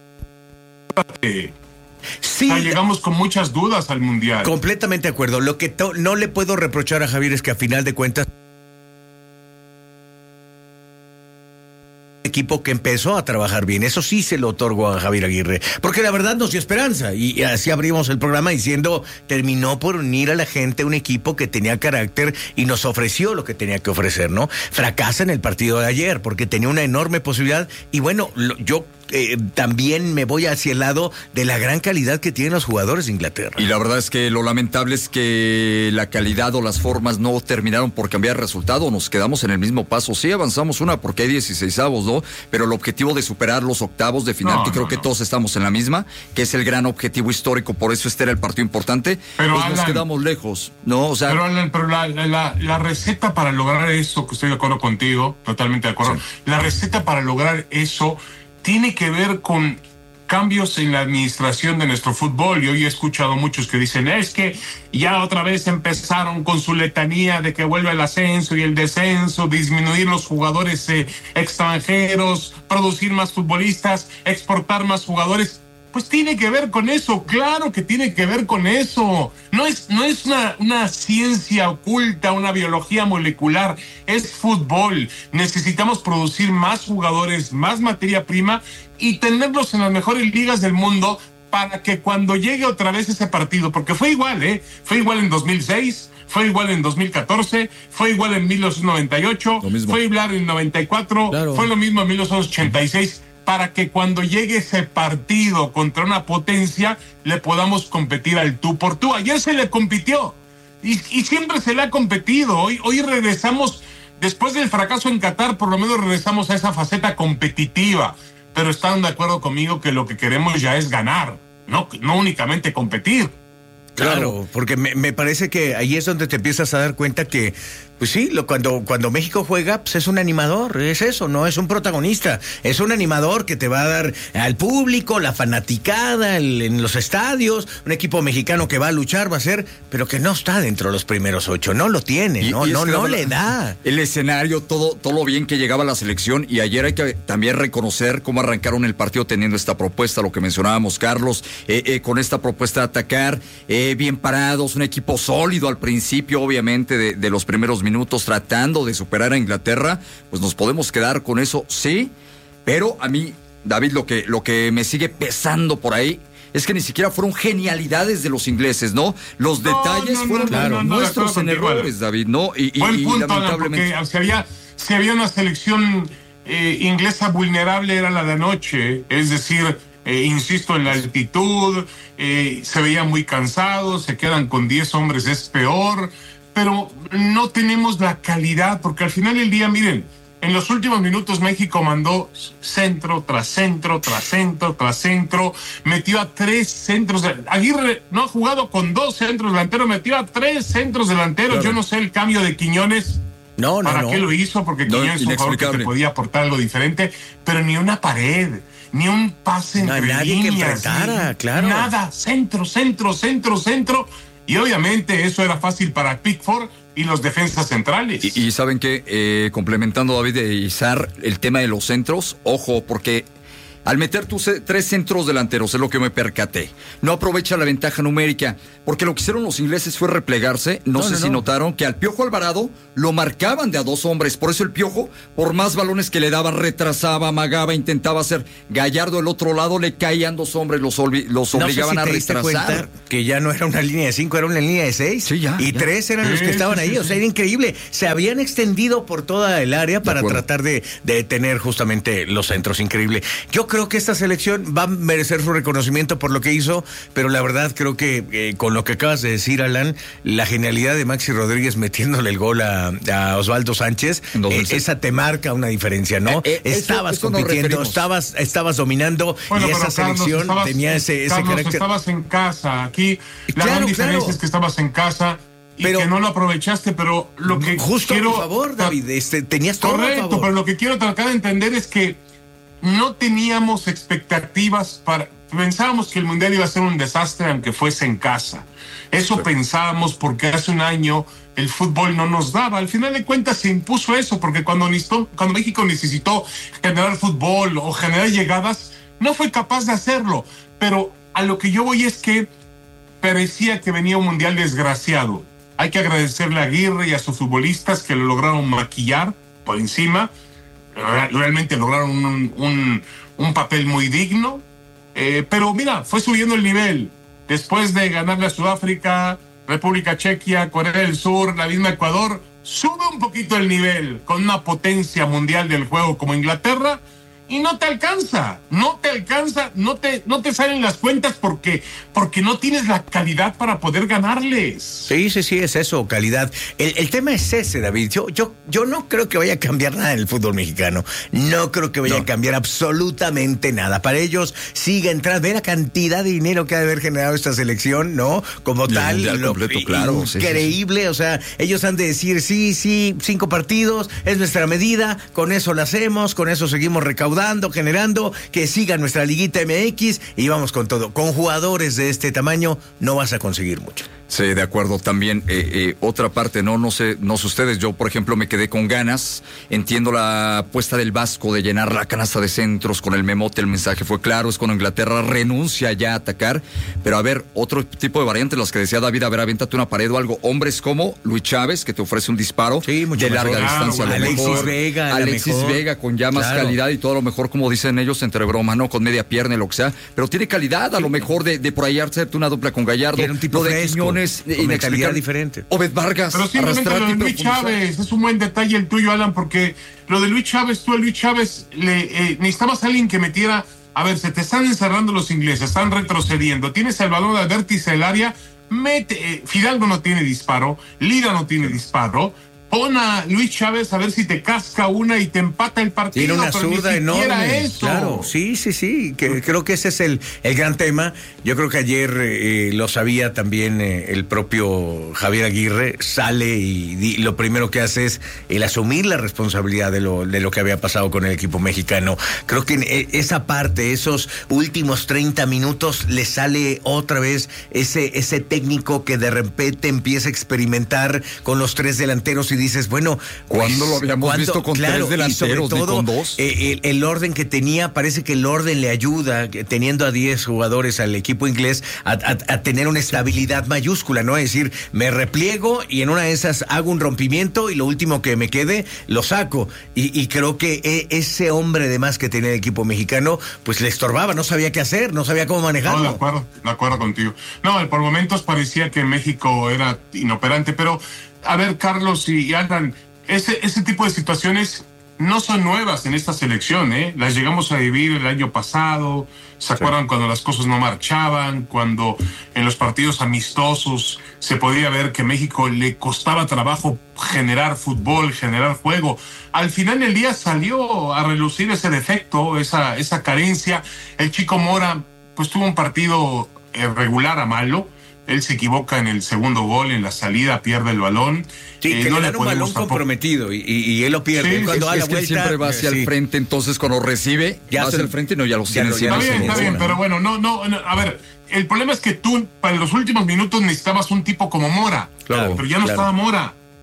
Sí, llegamos con muchas dudas al Mundial. Completamente de acuerdo. Lo que no le puedo reprochar a Javier es que a final de cuentas equipo que empezó a trabajar bien, eso sí se lo otorgo a Javier Aguirre, porque la verdad nos dio esperanza, y así abrimos el programa diciendo, terminó por unir a la gente a un equipo que tenía carácter y nos ofreció lo que tenía que ofrecer, ¿no? Fracasa en el partido de ayer, porque tenía una enorme posibilidad, y bueno, yo también me voy hacia el lado de la gran calidad que tienen los jugadores de Inglaterra. Y la verdad es que lo lamentable es que la calidad o las formas no terminaron por cambiar el resultado, nos quedamos en el mismo paso. Sí avanzamos una porque hay 16avos, ¿no? Pero el objetivo de superar los octavos de final, que creo que todos estamos en la misma, que es el gran objetivo histórico, por eso este era el partido importante, pero pues Alan, nos quedamos lejos, ¿no? O sea, pero Alan, la receta para lograr eso, que estoy de acuerdo contigo, totalmente de acuerdo, sí. La receta para lograr eso tiene que ver con cambios en la administración de nuestro fútbol. Y hoy he escuchado a muchos que dicen, es que ya otra vez empezaron con su letanía de que vuelve el ascenso y el descenso, disminuir los jugadores extranjeros, producir más futbolistas, exportar más jugadores. Pues tiene que ver con eso, claro que tiene que ver con eso. No es una ciencia oculta, una biología molecular, es fútbol. Necesitamos producir más jugadores, más materia prima y tenerlos en las mejores ligas del mundo para que cuando llegue otra vez ese partido, porque fue igual, fue igual en 2006, fue igual en 2014, fue igual en 1998, fue igual en 94, claro. Fue lo mismo en 1986. Para que cuando llegue ese partido contra una potencia, le podamos competir al tú por tú. Ayer se le compitió y siempre se le ha competido. Hoy regresamos, después del fracaso en Qatar, por lo menos regresamos a esa faceta competitiva. Pero están de acuerdo conmigo que lo que queremos ya es ganar, no únicamente competir. Claro, porque me parece que ahí es donde te empiezas a dar cuenta que, pues sí, cuando México juega, pues es un animador, es eso, no es un protagonista, es un animador que te va a dar al público, la fanaticada, en los estadios, un equipo mexicano que va a luchar, va a ser, pero que no está dentro de los primeros 8, no lo tiene, no le da. El escenario, todo lo bien que llegaba la selección, y ayer hay que también reconocer cómo arrancaron el partido teniendo esta propuesta, lo que mencionábamos, Carlos, con esta propuesta de atacar, bien parados, un equipo sólido al principio, obviamente, de los primeros minutos, tratando de superar a Inglaterra, pues nos podemos quedar con eso, sí, pero a mí, David, lo que me sigue pesando por ahí es que ni siquiera fueron genialidades de los ingleses, ¿no? Los detalles fueron nuestros en errores, David, ¿no? Buen punto, lamentablemente. Porque si había una selección inglesa vulnerable era la de anoche, es decir, insisto, en la altitud, se veían muy cansados, se quedan con 10 hombres, es peor, pero no tenemos la calidad, porque al final del día, miren, en los últimos minutos México mandó centro tras centro, tras centro, tras centro, metió a 3 centros, Aguirre no ha jugado con 2 centros delanteros, metió a 3 centros delanteros, claro. Yo no sé el cambio de Quiñones, ¿para qué lo hizo? Porque Quiñones es un jugador que te podía aportar algo diferente, pero ni una pared, ni un pase entre nadie líneas, que enfrentara, claro. Nada, centro, y obviamente eso era fácil para Pickford, y los defensas centrales. Y ¿saben qué? Complementando David de Izar, el tema de los centros, ojo, porque al meter tus 3 centros delanteros, es lo que me percaté, no aprovecha la ventaja numérica, porque lo que hicieron los ingleses fue replegarse. No sé si notaron que al Piojo Alvarado lo marcaban de a 2 hombres, por eso el Piojo, por más balones que le daban, retrasaba, amagaba, intentaba hacer. Gallardo del otro lado le caían 2 hombres, los obligaban a retrasar. Que ya no era una línea de 5, era una línea de 6, sí, ya, y 3 eran los que estaban ahí, o sea, era increíble. Se habían extendido por toda el área para tratar de tener justamente los centros, increíble. Yo creo que esta selección va a merecer su reconocimiento por lo que hizo, pero la verdad creo que con lo que acabas de decir, Alan, la genialidad de Maxi Rodríguez metiéndole el gol a Osvaldo Sánchez, esa te marca una diferencia, ¿no? Estabas compitiendo, estabas dominando, y esa selección tenía ese carácter. Estabas en casa, aquí la gran diferencia es que estabas en casa y que no lo aprovechaste, pero lo que justo quiero... por favor, David, tenías todo correcto, a favor. Pero lo que quiero tratar de entender es que no teníamos expectativas pensábamos que el Mundial iba a ser un desastre aunque fuese en casa. Eso pensábamos porque hace un año el fútbol no nos daba. Al final de cuentas se impuso eso, porque cuando México necesitó generar fútbol o generar llegadas, no fue capaz de hacerlo. Pero a lo que yo voy es que parecía que venía un Mundial desgraciado. Hay que agradecerle a Aguirre y a sus futbolistas que lo lograron maquillar por encima. Realmente lograron un papel muy digno, pero mira, fue subiendo el nivel después de ganarle a Sudáfrica, República Checa, Corea del Sur, la misma Ecuador. Sube un poquito el nivel con una potencia mundial del juego como Inglaterra y no te alcanza, no te salen las cuentas porque no tienes la calidad para poder ganarles. Sí, es eso, calidad. El tema es ese, David. Yo no creo que vaya a cambiar nada en el fútbol mexicano. No creo que vaya a cambiar absolutamente nada. Para ellos sigue entrando. Ve la cantidad de dinero que ha de haber generado esta selección, ¿no? Como tal, increíble. O sea, ellos han de decir, sí, 5 partidos, es nuestra medida, con eso la hacemos, con eso seguimos recaudando, generando, que siga nuestra liguita MX y vamos con todo. Con jugadores de este tamaño no vas a conseguir mucho. Sí, de acuerdo. También otra parte, no sé ustedes, yo por ejemplo me quedé con ganas. Entiendo la apuesta del Vasco de llenar la canasta de centros con el memote. El mensaje fue claro, es cuando Inglaterra renuncia ya a atacar. Pero a ver, otro tipo de variantes, las que decía David, a ver, aviéntate una pared o algo. Hombres como Luis Chávez, que te ofrece un disparo de larga distancia. Alexis Vega con ya más calidad y todo, a lo mejor, como dicen ellos, entre broma, ¿no? Con media pierna y lo que sea. Pero tiene calidad, a lo mejor de por ahí hacerte una dupla con Gallardo. Era un tipo de Quiñones, mentalidad diferente. Obed Vargas. Pero simplemente lo de Luis Chávez es un buen detalle el tuyo, Alan, porque lo de Luis Chávez, necesitabas a alguien que metiera. A ver, se te están encerrando los ingleses, están retrocediendo, tienes el balón al vértice del área, Fidalgo no tiene disparo, Lira no tiene disparo. Pon a Luis Chávez a ver si te casca una y te empata el partido. Tiene una zurda enorme. Eso. Claro, sí. Creo que ese es el gran tema. Yo creo que ayer lo sabía también el propio Javier Aguirre. Sale y lo primero que hace es el asumir la responsabilidad de lo que había pasado con el equipo mexicano. Creo que en esa parte, esos últimos 30 minutos, le sale otra vez ese técnico que de repente empieza a experimentar con los 3 delanteros y dices, bueno, ¿cuándo lo habíamos visto con 3 delanteros, ni con 2? El orden que tenía, parece que el orden le ayuda, teniendo a 10 jugadores al equipo inglés, a tener una estabilidad mayúscula, ¿no? Es decir, me repliego y en una de esas hago un rompimiento y lo último que me quede, lo saco. Y creo que ese hombre de más que tenía el equipo mexicano, pues le estorbaba, no sabía qué hacer, no sabía cómo manejarlo. No, de acuerdo contigo. No, por momentos parecía que México era inoperante, pero a ver, Carlos y Alan, ese tipo de situaciones no son nuevas en esta selección, ¿eh? Las llegamos a vivir el año pasado. ¿Se acuerdan cuando las cosas no marchaban? Cuando en los partidos amistosos se podía ver que México le costaba trabajo generar fútbol, generar juego. Al final del día salió a relucir ese defecto, esa carencia. El Chico Mora pues tuvo un partido regular a malo. Él se equivoca en el segundo gol, en la salida, pierde el balón. Sí, que no le da un balón comprometido y él lo pierde. Cuando da la vuelta, siempre va hacia el frente, entonces cuando recibe, ya va hacia el frente y no, ya lo tiene encima. Está bien, pero bueno, no, a ver, el problema es que tú, para los últimos minutos, necesitabas un tipo como Mora. Claro, pero ya no estaba Mora.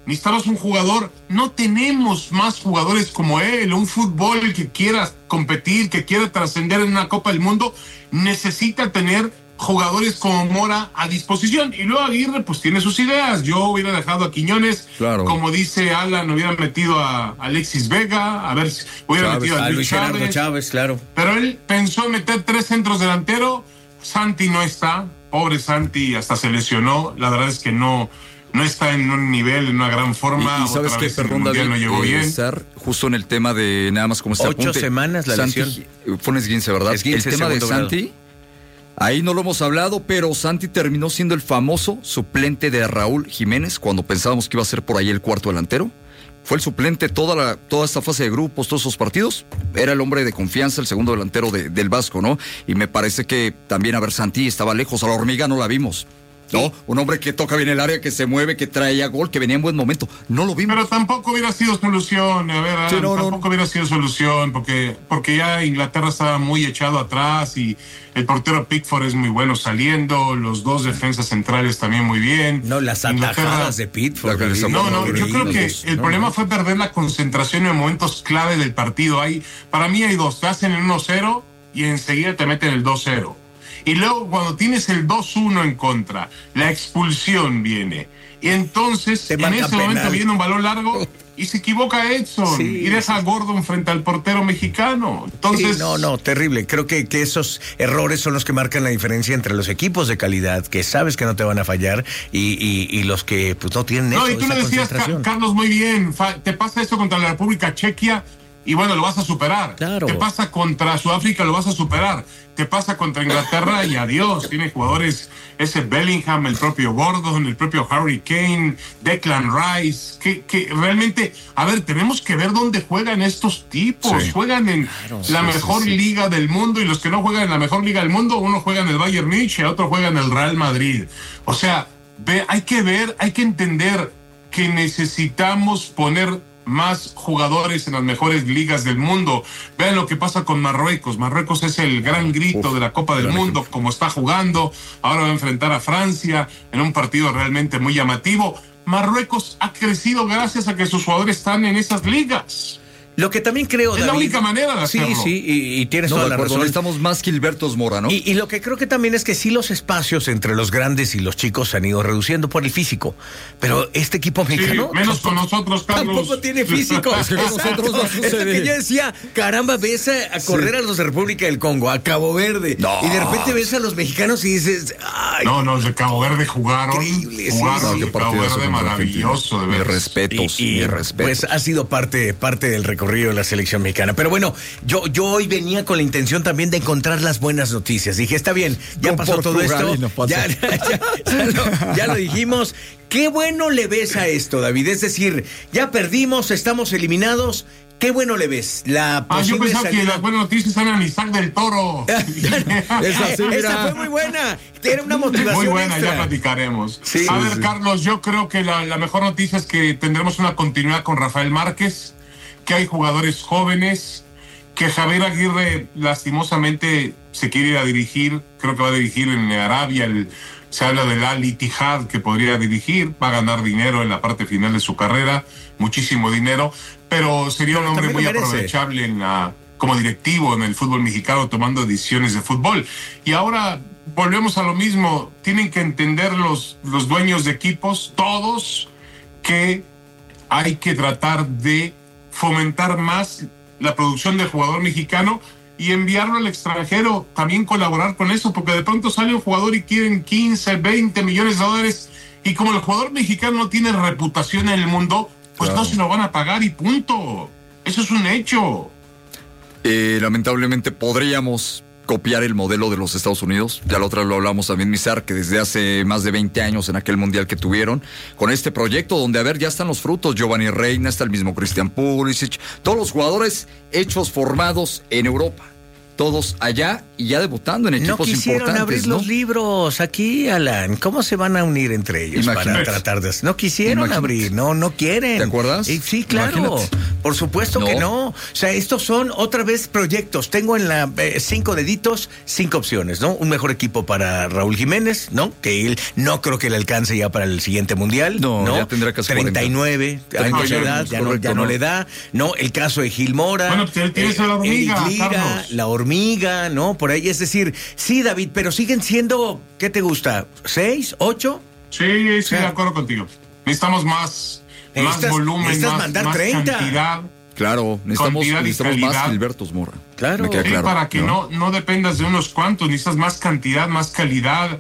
necesitamos un jugador, no tenemos más jugadores como él, un fútbol que quiera competir, que quiera trascender en una Copa del Mundo, necesita tener jugadores como Mora a disposición. Y luego Aguirre pues tiene sus ideas. Yo hubiera dejado a Quiñones, claro. Como dice Alan, hubiera metido a Alexis Vega, a ver si hubiera metido a Luis Chávez, claro. Pero él pensó meter 3 centros delanteros. Santi no está, pobre Santi, hasta se lesionó. La verdad es que no está en un nivel, en una gran forma. Y sabes que, perdón, David, no llegó bien. Estar justo en el tema de nada más como este 8 semanas la Santi, lesión. Fue un esguince, ¿verdad? Esguince, el tema de Santi, ahí no lo hemos hablado, pero Santi terminó siendo el famoso suplente de Raúl Jiménez cuando pensábamos que iba a ser por ahí el cuarto delantero. Fue el suplente toda esta fase de grupos, todos esos partidos. Era el hombre de confianza, el segundo delantero del Vasco, ¿no? Y me parece que también, a ver, Santi estaba lejos. A la Hormiga no la vimos. No, un hombre que toca bien el área, que se mueve, que traía gol, que venía en buen momento. No lo vimos. Pero tampoco hubiera sido solución, a ver, sí, tampoco hubiera sido solución, porque ya Inglaterra estaba muy echado atrás y el portero Pickford es muy bueno saliendo, los 2 defensas centrales también muy bien. No, las atajadas de Pickford. No, yo creo que el problema fue perder la concentración en momentos clave del partido. Para mí hay 2, te hacen el 1-0 y enseguida te meten el 2-0. Y luego cuando tienes el 2-1 en contra, la expulsión viene. Y entonces en ese momento viene un balón largo y se equivoca Edson y deja a Gordon frente al portero mexicano. Entonces, sí, no, terrible. Creo que esos errores son los que marcan la diferencia entre los equipos de calidad, que sabes que no te van a fallar, y los que pues no tienen eso. No, y tú le decías, Carlos, muy bien, te pasa eso contra la República Chequia y bueno, lo vas a superar. Claro. Te pasa contra Sudáfrica, lo vas a superar. Te pasa contra Inglaterra y adiós. Tiene jugadores, ese Bellingham, el propio Gordon, el propio Harry Kane, Declan Rice, que realmente, a ver, tenemos que ver dónde juegan estos tipos. Juegan en la mejor liga del mundo, y los que no juegan en la mejor liga del mundo, uno juega en el Bayern Múnich y otro juega en el Real Madrid. O sea, hay que entender que necesitamos poner más jugadores en las mejores ligas del mundo. Vean lo que pasa con Marruecos. Marruecos es el gran grito de la Copa del Mundo, como está jugando. Ahora va a enfrentar a Francia en un partido realmente muy llamativo. Marruecos ha crecido gracias a que sus jugadores están en esas ligas. Lo que también creo, es David, la única manera de hacerlo. Sí, y tienes toda la razón. Estamos más que Gilbertos Mora, ¿no? Y lo que creo que también es que sí, los espacios entre los grandes y los chicos se han ido reduciendo por el físico. Pero este equipo mexicano menos con nosotros, Carlos. Tampoco tiene físico. Es que con nosotros no sucede. Es lo que yo decía, caramba, ves a correr a los de República del Congo, a Cabo Verde, y de repente ves a los mexicanos y dices, ay. No, los de Cabo Verde jugaron. Increíble, Cabo Verde maravilloso, de verdad. Mis respetos. Pues ha sido parte del recorrido de la selección mexicana. Pero bueno, yo hoy venía con la intención también de encontrar las buenas noticias. Dije, está bien, ya pasó todo esto. Ya lo dijimos. ¿Qué bueno le ves a esto, David? Es decir, ya perdimos, estamos eliminados. ¿Qué bueno le ves? Yo pensaba que las buenas noticias eran Isaac del Toro. Esa fue muy buena. Era una motivación muy buena, extra. Ya platicaremos. A ver, Carlos, yo creo que la mejor noticia es que tendremos una continuidad con Rafael Márquez, que hay jugadores jóvenes, que Javier Aguirre lastimosamente se quiere ir a dirigir, creo que va a dirigir en Arabia, se habla del Al Ittihad que podría dirigir, va a ganar dinero en la parte final de su carrera, muchísimo dinero, pero sería un hombre muy aprovechable como directivo en el fútbol mexicano, tomando decisiones de fútbol. Y ahora volvemos a lo mismo, tienen que entender los dueños de equipos, todos, que hay que tratar de fomentar más la producción del jugador mexicano y enviarlo al extranjero, también colaborar con eso, porque de pronto sale un jugador y quieren 15, 20 millones de dólares, y como el jugador mexicano no tiene reputación en el mundo, pues no se lo van a pagar y punto. Eso es un hecho. Lamentablemente podríamos copiar el modelo de los Estados Unidos. Ya la otra lo hablamos también, Mizar, que desde hace más de 20 años en aquel mundial que tuvieron, con este proyecto donde, a ver, ya están los frutos. Giovanni Reina, está el mismo Christian Pulisic, todos los jugadores hechos, formados en Europa, todos allá, y ya debutando en equipos importantes. No quisieron abrir los libros aquí, Alan. ¿Cómo se van a unir entre ellos para tratar de... No quisieron abrir, no quieren. ¿Te acuerdas? Sí, claro. Imagínate. Por supuesto que no. O sea, estos son otra vez proyectos. Tengo en la 5 deditos 5 opciones, ¿no? Un mejor equipo para Raúl Jiménez, ¿no? Que él no creo que le alcance ya para el siguiente mundial. No, ya tendrá casi 39 años de edad, ya no le da. No, el caso de Gil Mora. Bueno, pues tienes la hormiga, Lira, la hormiga, ¿no? Por ahí, es decir, sí, David, pero siguen siendo, ¿qué te gusta? ¿6, 8? Sí, de acuerdo contigo. Necesitamos más volumen, más 30. Cantidad. Claro, necesitamos más Gilbertos Mora. Claro, claro, para que no dependas de unos cuantos, necesitas más cantidad, más calidad.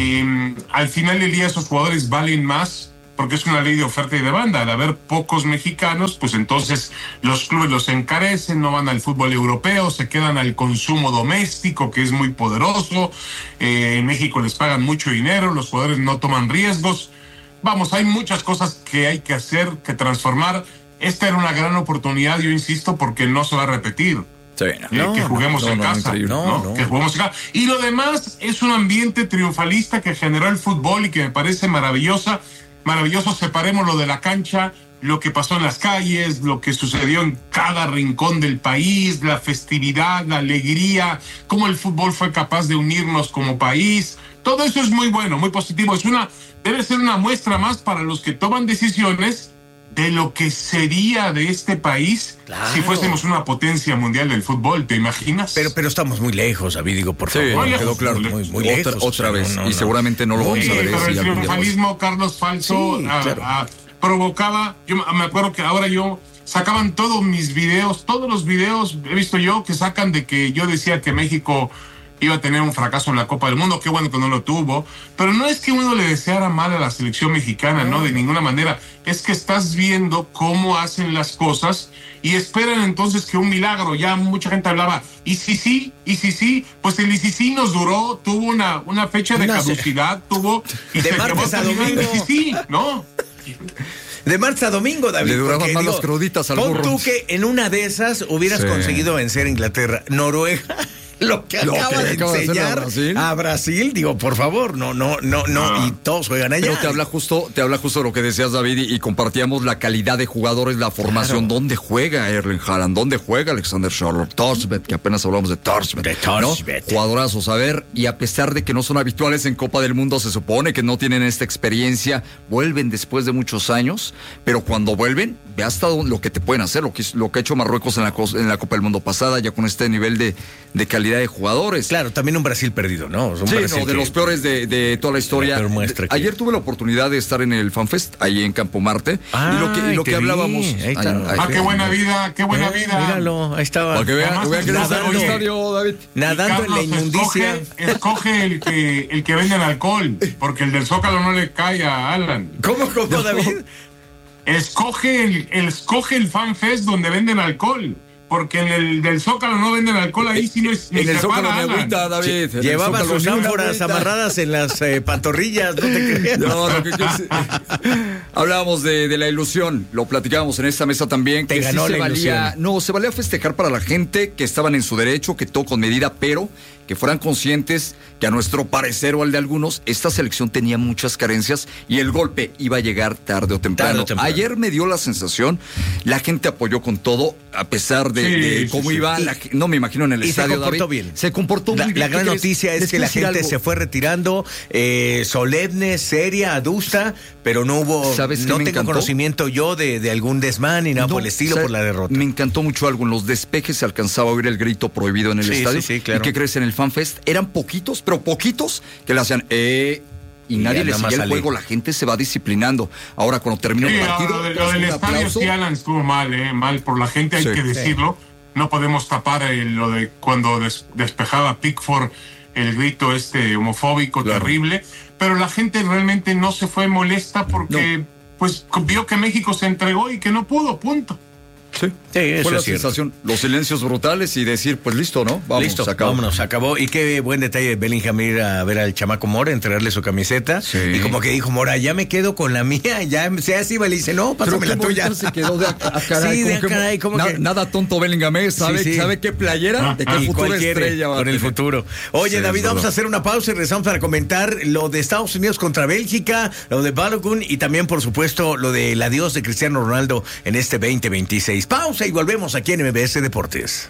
Al final del día esos jugadores valen más porque es una ley de oferta y demanda. Al haber pocos mexicanos, pues entonces los clubes los encarecen, no van al fútbol europeo, se quedan al consumo doméstico, que es muy poderoso. En México les pagan mucho dinero, los jugadores no toman riesgos. Vamos, hay muchas cosas que hay que hacer, que transformar. Esta era una gran oportunidad, yo insisto, porque no se va a repetir. Sí, que juguemos en casa. Que juguemos en casa. Y lo demás es un ambiente triunfalista que generó el fútbol y que me parece maravilloso. Separemos lo de la cancha, lo que pasó en las calles, lo que sucedió en cada rincón del país, la festividad, la alegría, cómo el fútbol fue capaz de unirnos como país. Todo eso es muy bueno, muy positivo. Debe ser una muestra más para los que toman decisiones de lo que sería de este país si fuésemos una potencia mundial del fútbol, ¿te imaginas? Pero estamos muy lejos, David, digo, por favor. Sí, quedó claro. Muy lejos. Otra vez, y seguramente no lo vamos a ver. Pero el triunfalismo, Carlos, falso, provocaba, yo me acuerdo que ahora sacaban todos los videos, he visto yo, que sacan de que yo decía que México iba a tener un fracaso en la Copa del Mundo, qué bueno que no lo tuvo, pero no es que uno le deseara mal a la selección mexicana, no, de ninguna manera, es que estás viendo cómo hacen las cosas y esperan entonces que un milagro, ya mucha gente hablaba, y si sí, pues el sí nos duró, tuvo una fecha de caducidad, y de martes a domingo, ¿no? De martes a domingo, David. Le duraban más las cruditas al burro. Tú que en una de esas hubieras conseguido vencer a Inglaterra, Noruega. Lo que acaba de enseñar a Brasil, digo, por favor, no, y todos juegan allá. Pero te habla justo de lo que decías, David, y compartíamos la calidad de jugadores, la formación, dónde juega Erling Haaland, dónde juega Alexander Charlotte, Thorstvedt, que apenas hablamos de Thorstvedt, ¿no? Jugadorazos, a ver, y a pesar de que no son habituales en Copa del Mundo, se supone que no tienen esta experiencia, vuelven después de muchos años, pero cuando vuelven, ve hasta lo que te pueden hacer, lo que ha hecho Marruecos en la Copa del Mundo pasada, ya con este nivel de calidad de jugadores. Claro, también un Brasil perdido, ¿no? De los peores de toda la historia. Ayer tuve la oportunidad de estar en el FanFest, ahí en Campo Marte, y lo que hablábamos. Qué buena vida. Míralo, ahí estaba. Para que vean que nadando, el estadio, David. Nadando en la inmundicia. Escoge el que vende el alcohol, porque el del Zócalo no le cae a Alan. ¿Cómo, David? Escoge el FanFest donde venden alcohol. Porque en el del Zócalo no venden alcohol, ahí sí no es. En el Zócalo me agüita, David. Sí, llevaba sus ánforas amarradas en las pantorrillas, no te creas. Hablábamos de la ilusión, lo platicábamos en esta mesa también. Que ganó la ilusión. No, se valía festejar para la gente que estaban en su derecho, que todo con medida, pero que fueran conscientes que a nuestro parecer o al de algunos, esta selección tenía muchas carencias y el golpe iba a llegar tarde o temprano. Ayer me dio la sensación, la gente apoyó con todo, a pesar de cómo iba, no me imagino en el estadio, se comportó David. Bien. Se comportó muy bien. La gran noticia es que la gente se fue retirando, solemne, seria, adusta, pero no hubo, no tengo conocimiento yo de algún desmán ni nada por el estilo, por la derrota. Me encantó mucho algo, en los despejes se alcanzaba a oír el grito prohibido en el estadio. Sí, claro. ¿Y qué crees en el FanFest? Eran poquitos, pero poquitos que le hacían y nadie le seguía el juego, la gente se va disciplinando. Ahora, cuando termina el partido, lo del estadio sí, Alan, estuvo mal por la gente, hay que decirlo. No podemos tapar lo de cuando despejaba Pickford, el grito homofóbico, terrible, pero la gente realmente no se fue molesta porque pues vio que México se entregó y que no pudo, punto. Sí, fue la sensación. Los silencios brutales y decir, pues listo, ¿no? Vamos, listo, se acabó. Vámonos, se acabó. Y qué buen detalle de Bellingham ir a ver al chamaco Mora, entregarle su camiseta. Sí. Y como que dijo, Mora, ya me quedo con la mía, ya se así iba, le dice, no, pásame la tuya. Se quedó de caray. Sí, de caray, como que... Nada tonto Bellingham, ¿sabe qué playera? De qué futuro estrella va con el futuro. Oye, David, vamos a hacer una pausa y regresamos para comentar lo de Estados Unidos contra Bélgica, lo de Balogun y también, por supuesto, lo del adiós de Cristiano Ronaldo en este 2026. Pausa y volvemos aquí en MBS Deportes.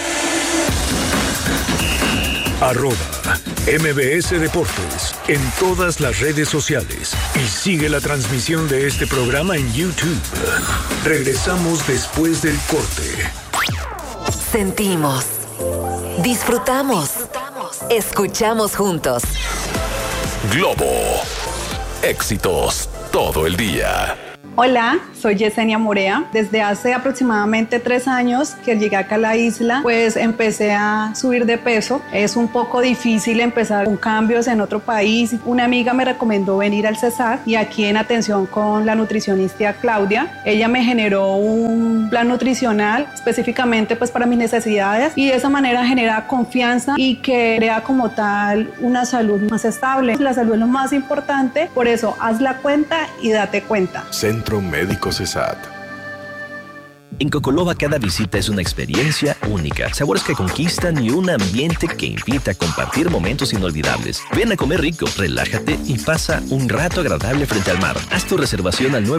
@MBS Deportes en todas las redes sociales y sigue la transmisión de este programa en YouTube. Regresamos después del corte. Sentimos, disfrutamos, escuchamos juntos. Globo, éxitos todo el día. Hola, soy Yesenia Morea. Desde hace aproximadamente 3 años que llegué acá a la isla, pues empecé a subir de peso. Es un poco difícil empezar con cambios en otro país. Una amiga me recomendó venir al CESAR y aquí en atención con la nutricionista Claudia. Ella me generó un plan nutricional específicamente pues para mis necesidades y de esa manera genera confianza y que crea como tal una salud más estable. La salud es lo más importante, por eso haz la cuenta y date cuenta. Centro Médico CESAT. En Cocoloba cada visita es una experiencia única, sabores que conquistan y un ambiente que invita a compartir momentos inolvidables. Ven a comer rico, relájate y pasa un rato agradable frente al mar. Haz tu reservación al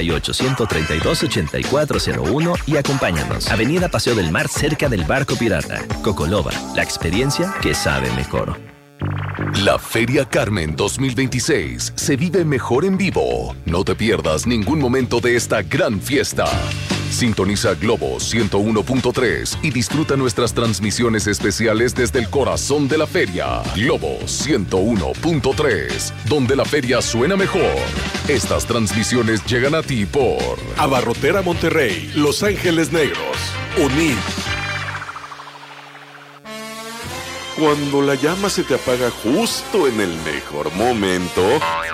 938-132-8401 y acompáñanos. Avenida Paseo del Mar, cerca del Barco Pirata. Cocoloba, la experiencia que sabe mejor. La Feria Carmen 2026 se vive mejor en vivo. No te pierdas ningún momento de esta gran fiesta. Sintoniza Globo 101.3 y disfruta nuestras transmisiones especiales desde el corazón de la feria. Globo 101.3, donde la feria suena mejor. Estas transmisiones llegan a ti por Abarrotera Monterrey, Los Ángeles Negros, UNID. Cuando la llama se te apaga justo en el mejor momento,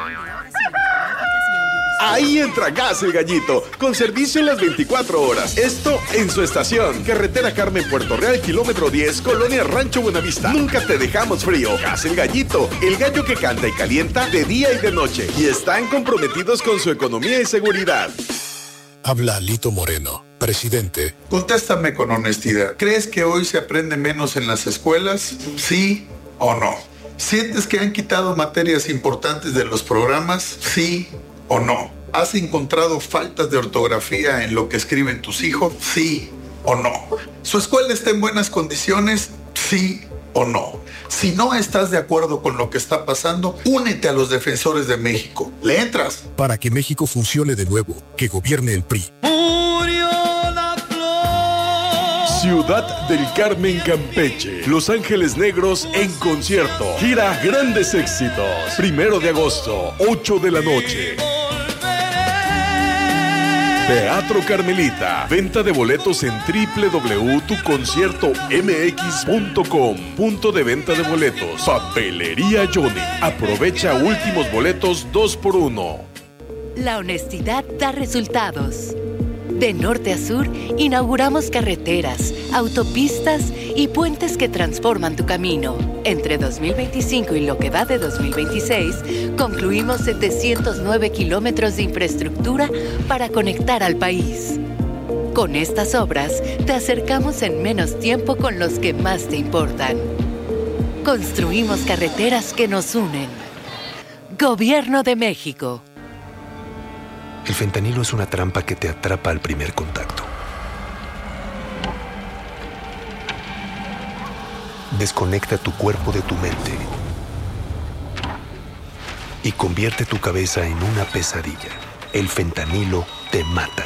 ahí entra Gas El Gallito, con servicio en las 24 horas. Esto en su estación, Carretera Carmen Puerto Real, kilómetro 10, Colonia Rancho Buenavista. Nunca te dejamos frío. Gas El Gallito, el gallo que canta y calienta de día y de noche. Y están comprometidos con su economía y seguridad. Habla Lito Moreno, presidente. Contéstame con honestidad. ¿Crees que hoy se aprende menos en las escuelas? ¿Sí o no? ¿Sientes que han quitado materias importantes de los programas? ¿Sí o no? ¿Has encontrado faltas de ortografía en lo que escriben tus hijos? ¿Sí o no? ¿Su escuela está en buenas condiciones? ¿Sí o no? Si no estás de acuerdo con lo que está pasando, únete a los defensores de México. ¿Le entras? Para que México funcione de nuevo, que gobierne el PRI. Ciudad del Carmen, Campeche. Los Ángeles Negros en concierto. Gira Grandes Éxitos. 1 de agosto, 8 de la noche. Teatro Carmelita. Venta de boletos en www.tuconciertomx.com. Punto de venta de boletos. Papelería Johnny. Aprovecha últimos boletos 2x1. La honestidad da resultados. De norte a sur, inauguramos carreteras, autopistas y puentes que transforman tu camino. Entre 2025 y lo que va de 2026, concluimos 709 kilómetros de infraestructura para conectar al país. Con estas obras, te acercamos en menos tiempo con los que más te importan. Construimos carreteras que nos unen. Gobierno de México. El fentanilo es una trampa que te atrapa al primer contacto. Desconecta tu cuerpo de tu mente y convierte tu cabeza en una pesadilla. El fentanilo te mata.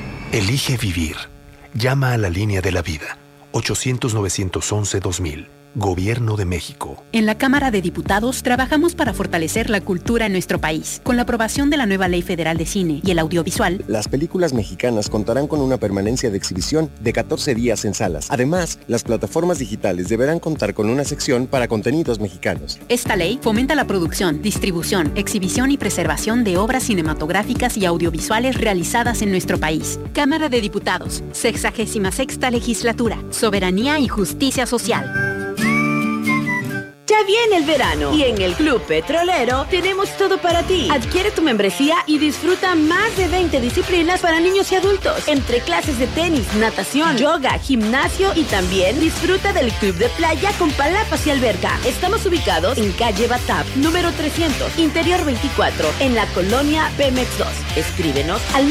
Elige vivir. Llama a la línea de la vida. 800-911-2000. Gobierno de México. En la Cámara de Diputados trabajamos para fortalecer la cultura en nuestro país. Con la aprobación de la nueva Ley Federal de Cine y el Audiovisual, las películas mexicanas contarán con una permanencia de exhibición de 14 días en salas. Además, las plataformas digitales deberán contar con una sección para contenidos mexicanos. Esta ley fomenta la producción, distribución, exhibición y preservación de obras cinematográficas y audiovisuales realizadas en nuestro país. Cámara de Diputados, 66ª Legislatura, Soberanía y Justicia Social. Ya viene el verano y en el Club Petrolero tenemos todo para ti. Adquiere tu membresía y disfruta más de 20 disciplinas para niños y adultos, entre clases de tenis, natación, yoga, gimnasio y también disfruta del club de playa con palapas y alberca. Estamos ubicados en calle Batap, número 300, Interior 24, en la colonia Pemex 2. Escríbenos al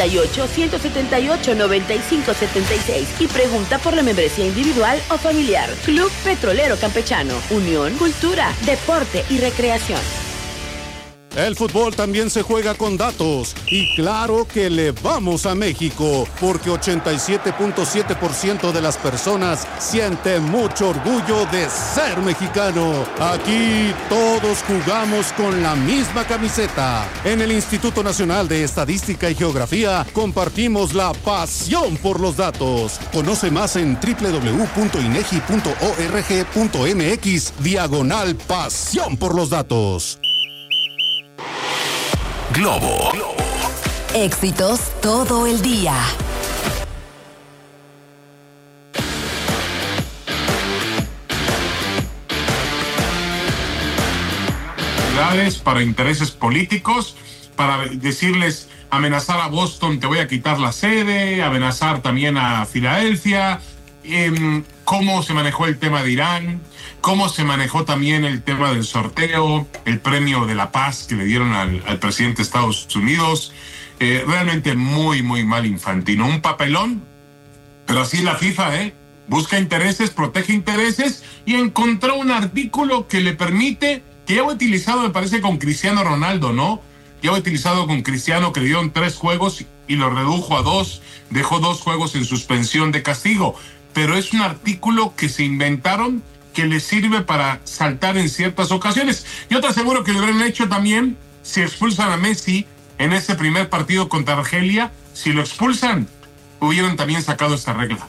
938-178-9576 y pregunta por la membresía individual o familiar. Club Petrolero Campechano, Unión, cultura, deporte y recreación. El fútbol también se juega con datos y claro que le vamos a México porque 87.7% de las personas sienten mucho orgullo de ser mexicano. Aquí todos jugamos con la misma camiseta. En el Instituto Nacional de Estadística y Geografía compartimos la pasión por los datos. Conoce más en www.inegi.org.mx/pasión por los datos. Globo. Éxitos todo el día. Para intereses políticos, para decirles, amenazar a Boston, te voy a quitar la sede, amenazar también a Filadelfia, cómo se manejó el tema de Irán, cómo se manejó también el tema del sorteo, el premio de la paz que le dieron al presidente de Estados Unidos. Realmente muy, muy mal Infantino. Un papelón, pero así es la FIFA, busca intereses, protege intereses y encontró un artículo que le permite, que ya fue utilizado, me parece, con Cristiano Ronaldo, ¿no? Ya fue utilizado con Cristiano, que le dieron 3 juegos y lo redujo a 2, dejó 2 juegos en suspensión de castigo. Pero es un artículo que se inventaron que les sirve para saltar en ciertas ocasiones. Yo te aseguro que lo hubieran hecho también si expulsan a Messi en ese primer partido contra Argelia. Si lo expulsan, hubieran también sacado esta regla.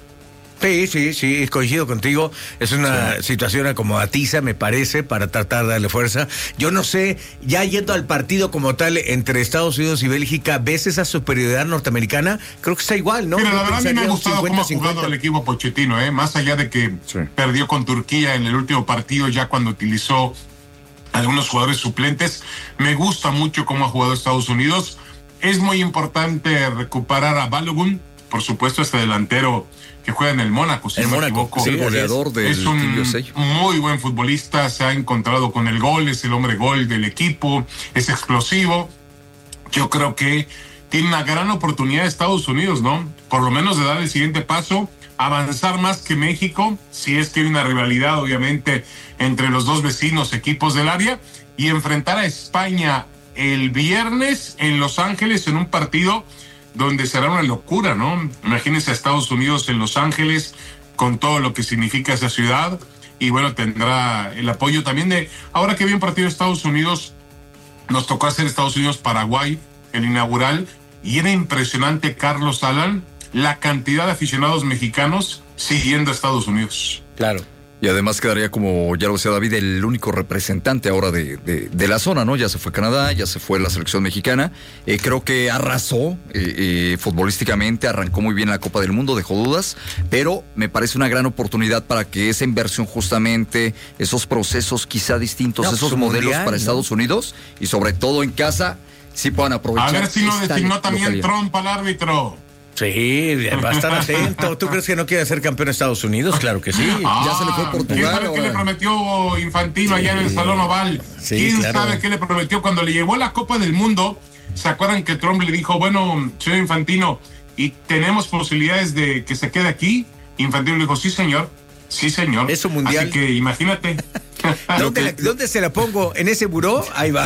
Sí, coincido contigo. Es una situación acomodatiza, me parece, para tratar de darle fuerza. Yo no sé, ya yendo al partido como tal entre Estados Unidos y Bélgica, ¿ves esa superioridad norteamericana? Creo que está igual, ¿no? Mira, la verdad a mí me ha gustado cómo ha jugado el equipo Pochettino, más allá de que perdió con Turquía en el último partido, ya cuando utilizó algunos jugadores suplentes. Me gusta mucho cómo ha jugado Estados Unidos. Es muy importante recuperar a Balogun, por supuesto, este delantero que juega en el Mónaco, si no me equivoco. El goleador del es un muy buen futbolista, se ha encontrado con el gol, es el hombre gol del equipo, es explosivo. Yo creo que tiene una gran oportunidad Estados Unidos, ¿no? Por lo menos de dar el siguiente paso, avanzar más que México, si es que hay una rivalidad, obviamente, entre los dos vecinos equipos del área, y enfrentar a España el viernes en Los Ángeles en un partido donde será una locura, ¿no? Imagínense a Estados Unidos en Los Ángeles con todo lo que significa esa ciudad y bueno, tendrá el apoyo también de... Ahora que vi un partido de Estados Unidos, nos tocó hacer Estados Unidos-Paraguay, el inaugural, y era impresionante, Carlos Alan, la cantidad de aficionados mexicanos siguiendo a Estados Unidos. Claro. Y además quedaría, como ya lo decía David, el único representante ahora de la zona, ¿no? Ya se fue Canadá, ya se fue la selección mexicana. Creo que arrasó futbolísticamente, arrancó muy bien la Copa del Mundo, dejó dudas, pero me parece una gran oportunidad para que esa inversión justamente, esos procesos quizá distintos, esos modelos mundial, para Estados Unidos y sobre todo en casa, sí puedan aprovechar. A ver si no designó también Trump al árbitro. Sí, va a estar atento. ¿Tú crees que no quiere ser campeón de Estados Unidos? Claro que sí. Ya se le fue Portugal. ¿Quién sabe qué le prometió Infantino allá en el Salón Oval? ¿Quién sabe qué le prometió cuando le llegó la Copa del Mundo? ¿Se acuerdan que Trump le dijo, bueno, señor Infantino, ¿y tenemos posibilidades de que se quede aquí? Infantino le dijo, sí, señor. Sí, señor. Eso mundial. Así que imagínate. ¿Dónde se la pongo? ¿En ese buró? Ahí va.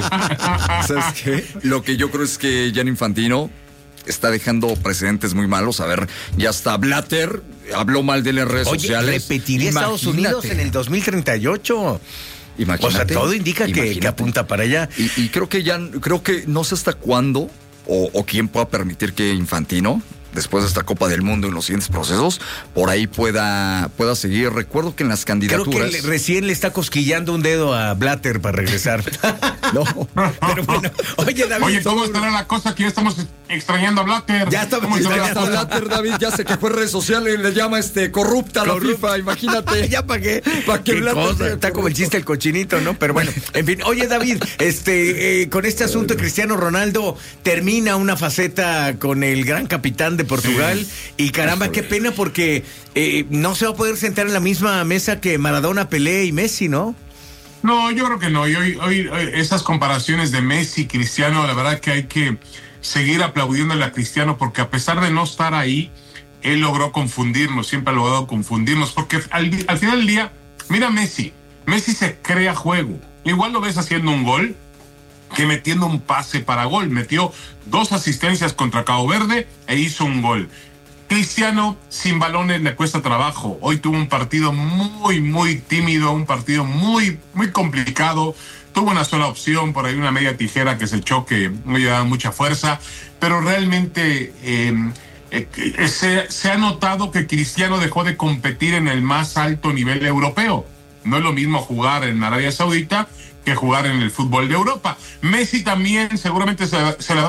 ¿Sabes qué? Lo que yo creo es que Gianni Infantino está dejando precedentes muy malos. A ver, ya está Blatter habló mal de las redes sociales. Repetiría Estados Unidos en el 2038. Imagínate. O sea, todo indica que apunta para allá. Y creo que no sé hasta cuándo o quién pueda permitir que Infantino, después de esta Copa del Mundo en los siguientes procesos, por ahí pueda seguir. Recuerdo que en las candidaturas... Creo que recién le está cosquillando un dedo a Blatter para regresar. No, pero bueno. Oye, David... Oye, ¿cómo estará la cosa que ya estamos extrañando a Blatter? Ya estamos extrañando a Blatter, David. Ya se quejó en redes sociales y le llama corrupta a la FIFA, imagínate. ¿Ya para qué? ¿Para qué Blatter? Está como el chiste el cochinito, ¿no? Pero bueno, en fin. Oye, David, con este asunto de Cristiano Ronaldo, termina una faceta con el gran capitán de Portugal y caramba, qué pena porque no se va a poder sentar en la misma mesa que Maradona, Pelé y Messi, ¿no? No, yo creo que no. Y hoy esas comparaciones de Messi y Cristiano, la verdad que hay que seguir aplaudiéndole a Cristiano porque a pesar de no estar ahí, él logró confundirnos, siempre ha logrado confundirnos porque al final del día, mira Messi se crea juego. Igual lo ves haciendo un gol que metiendo un pase para gol. Metió 2 asistencias contra Cabo Verde e hizo un gol. Cristiano sin balones le cuesta trabajo. Hoy tuvo un partido muy, muy tímido, un partido muy, muy complicado. Tuvo una sola opción, por ahí una media tijera que se echó que no llevaba mucha fuerza, pero realmente se ha notado que Cristiano dejó de competir en el más alto nivel europeo. No es lo mismo jugar en Arabia Saudita que jugar en el fútbol de Europa. Messi también seguramente se le da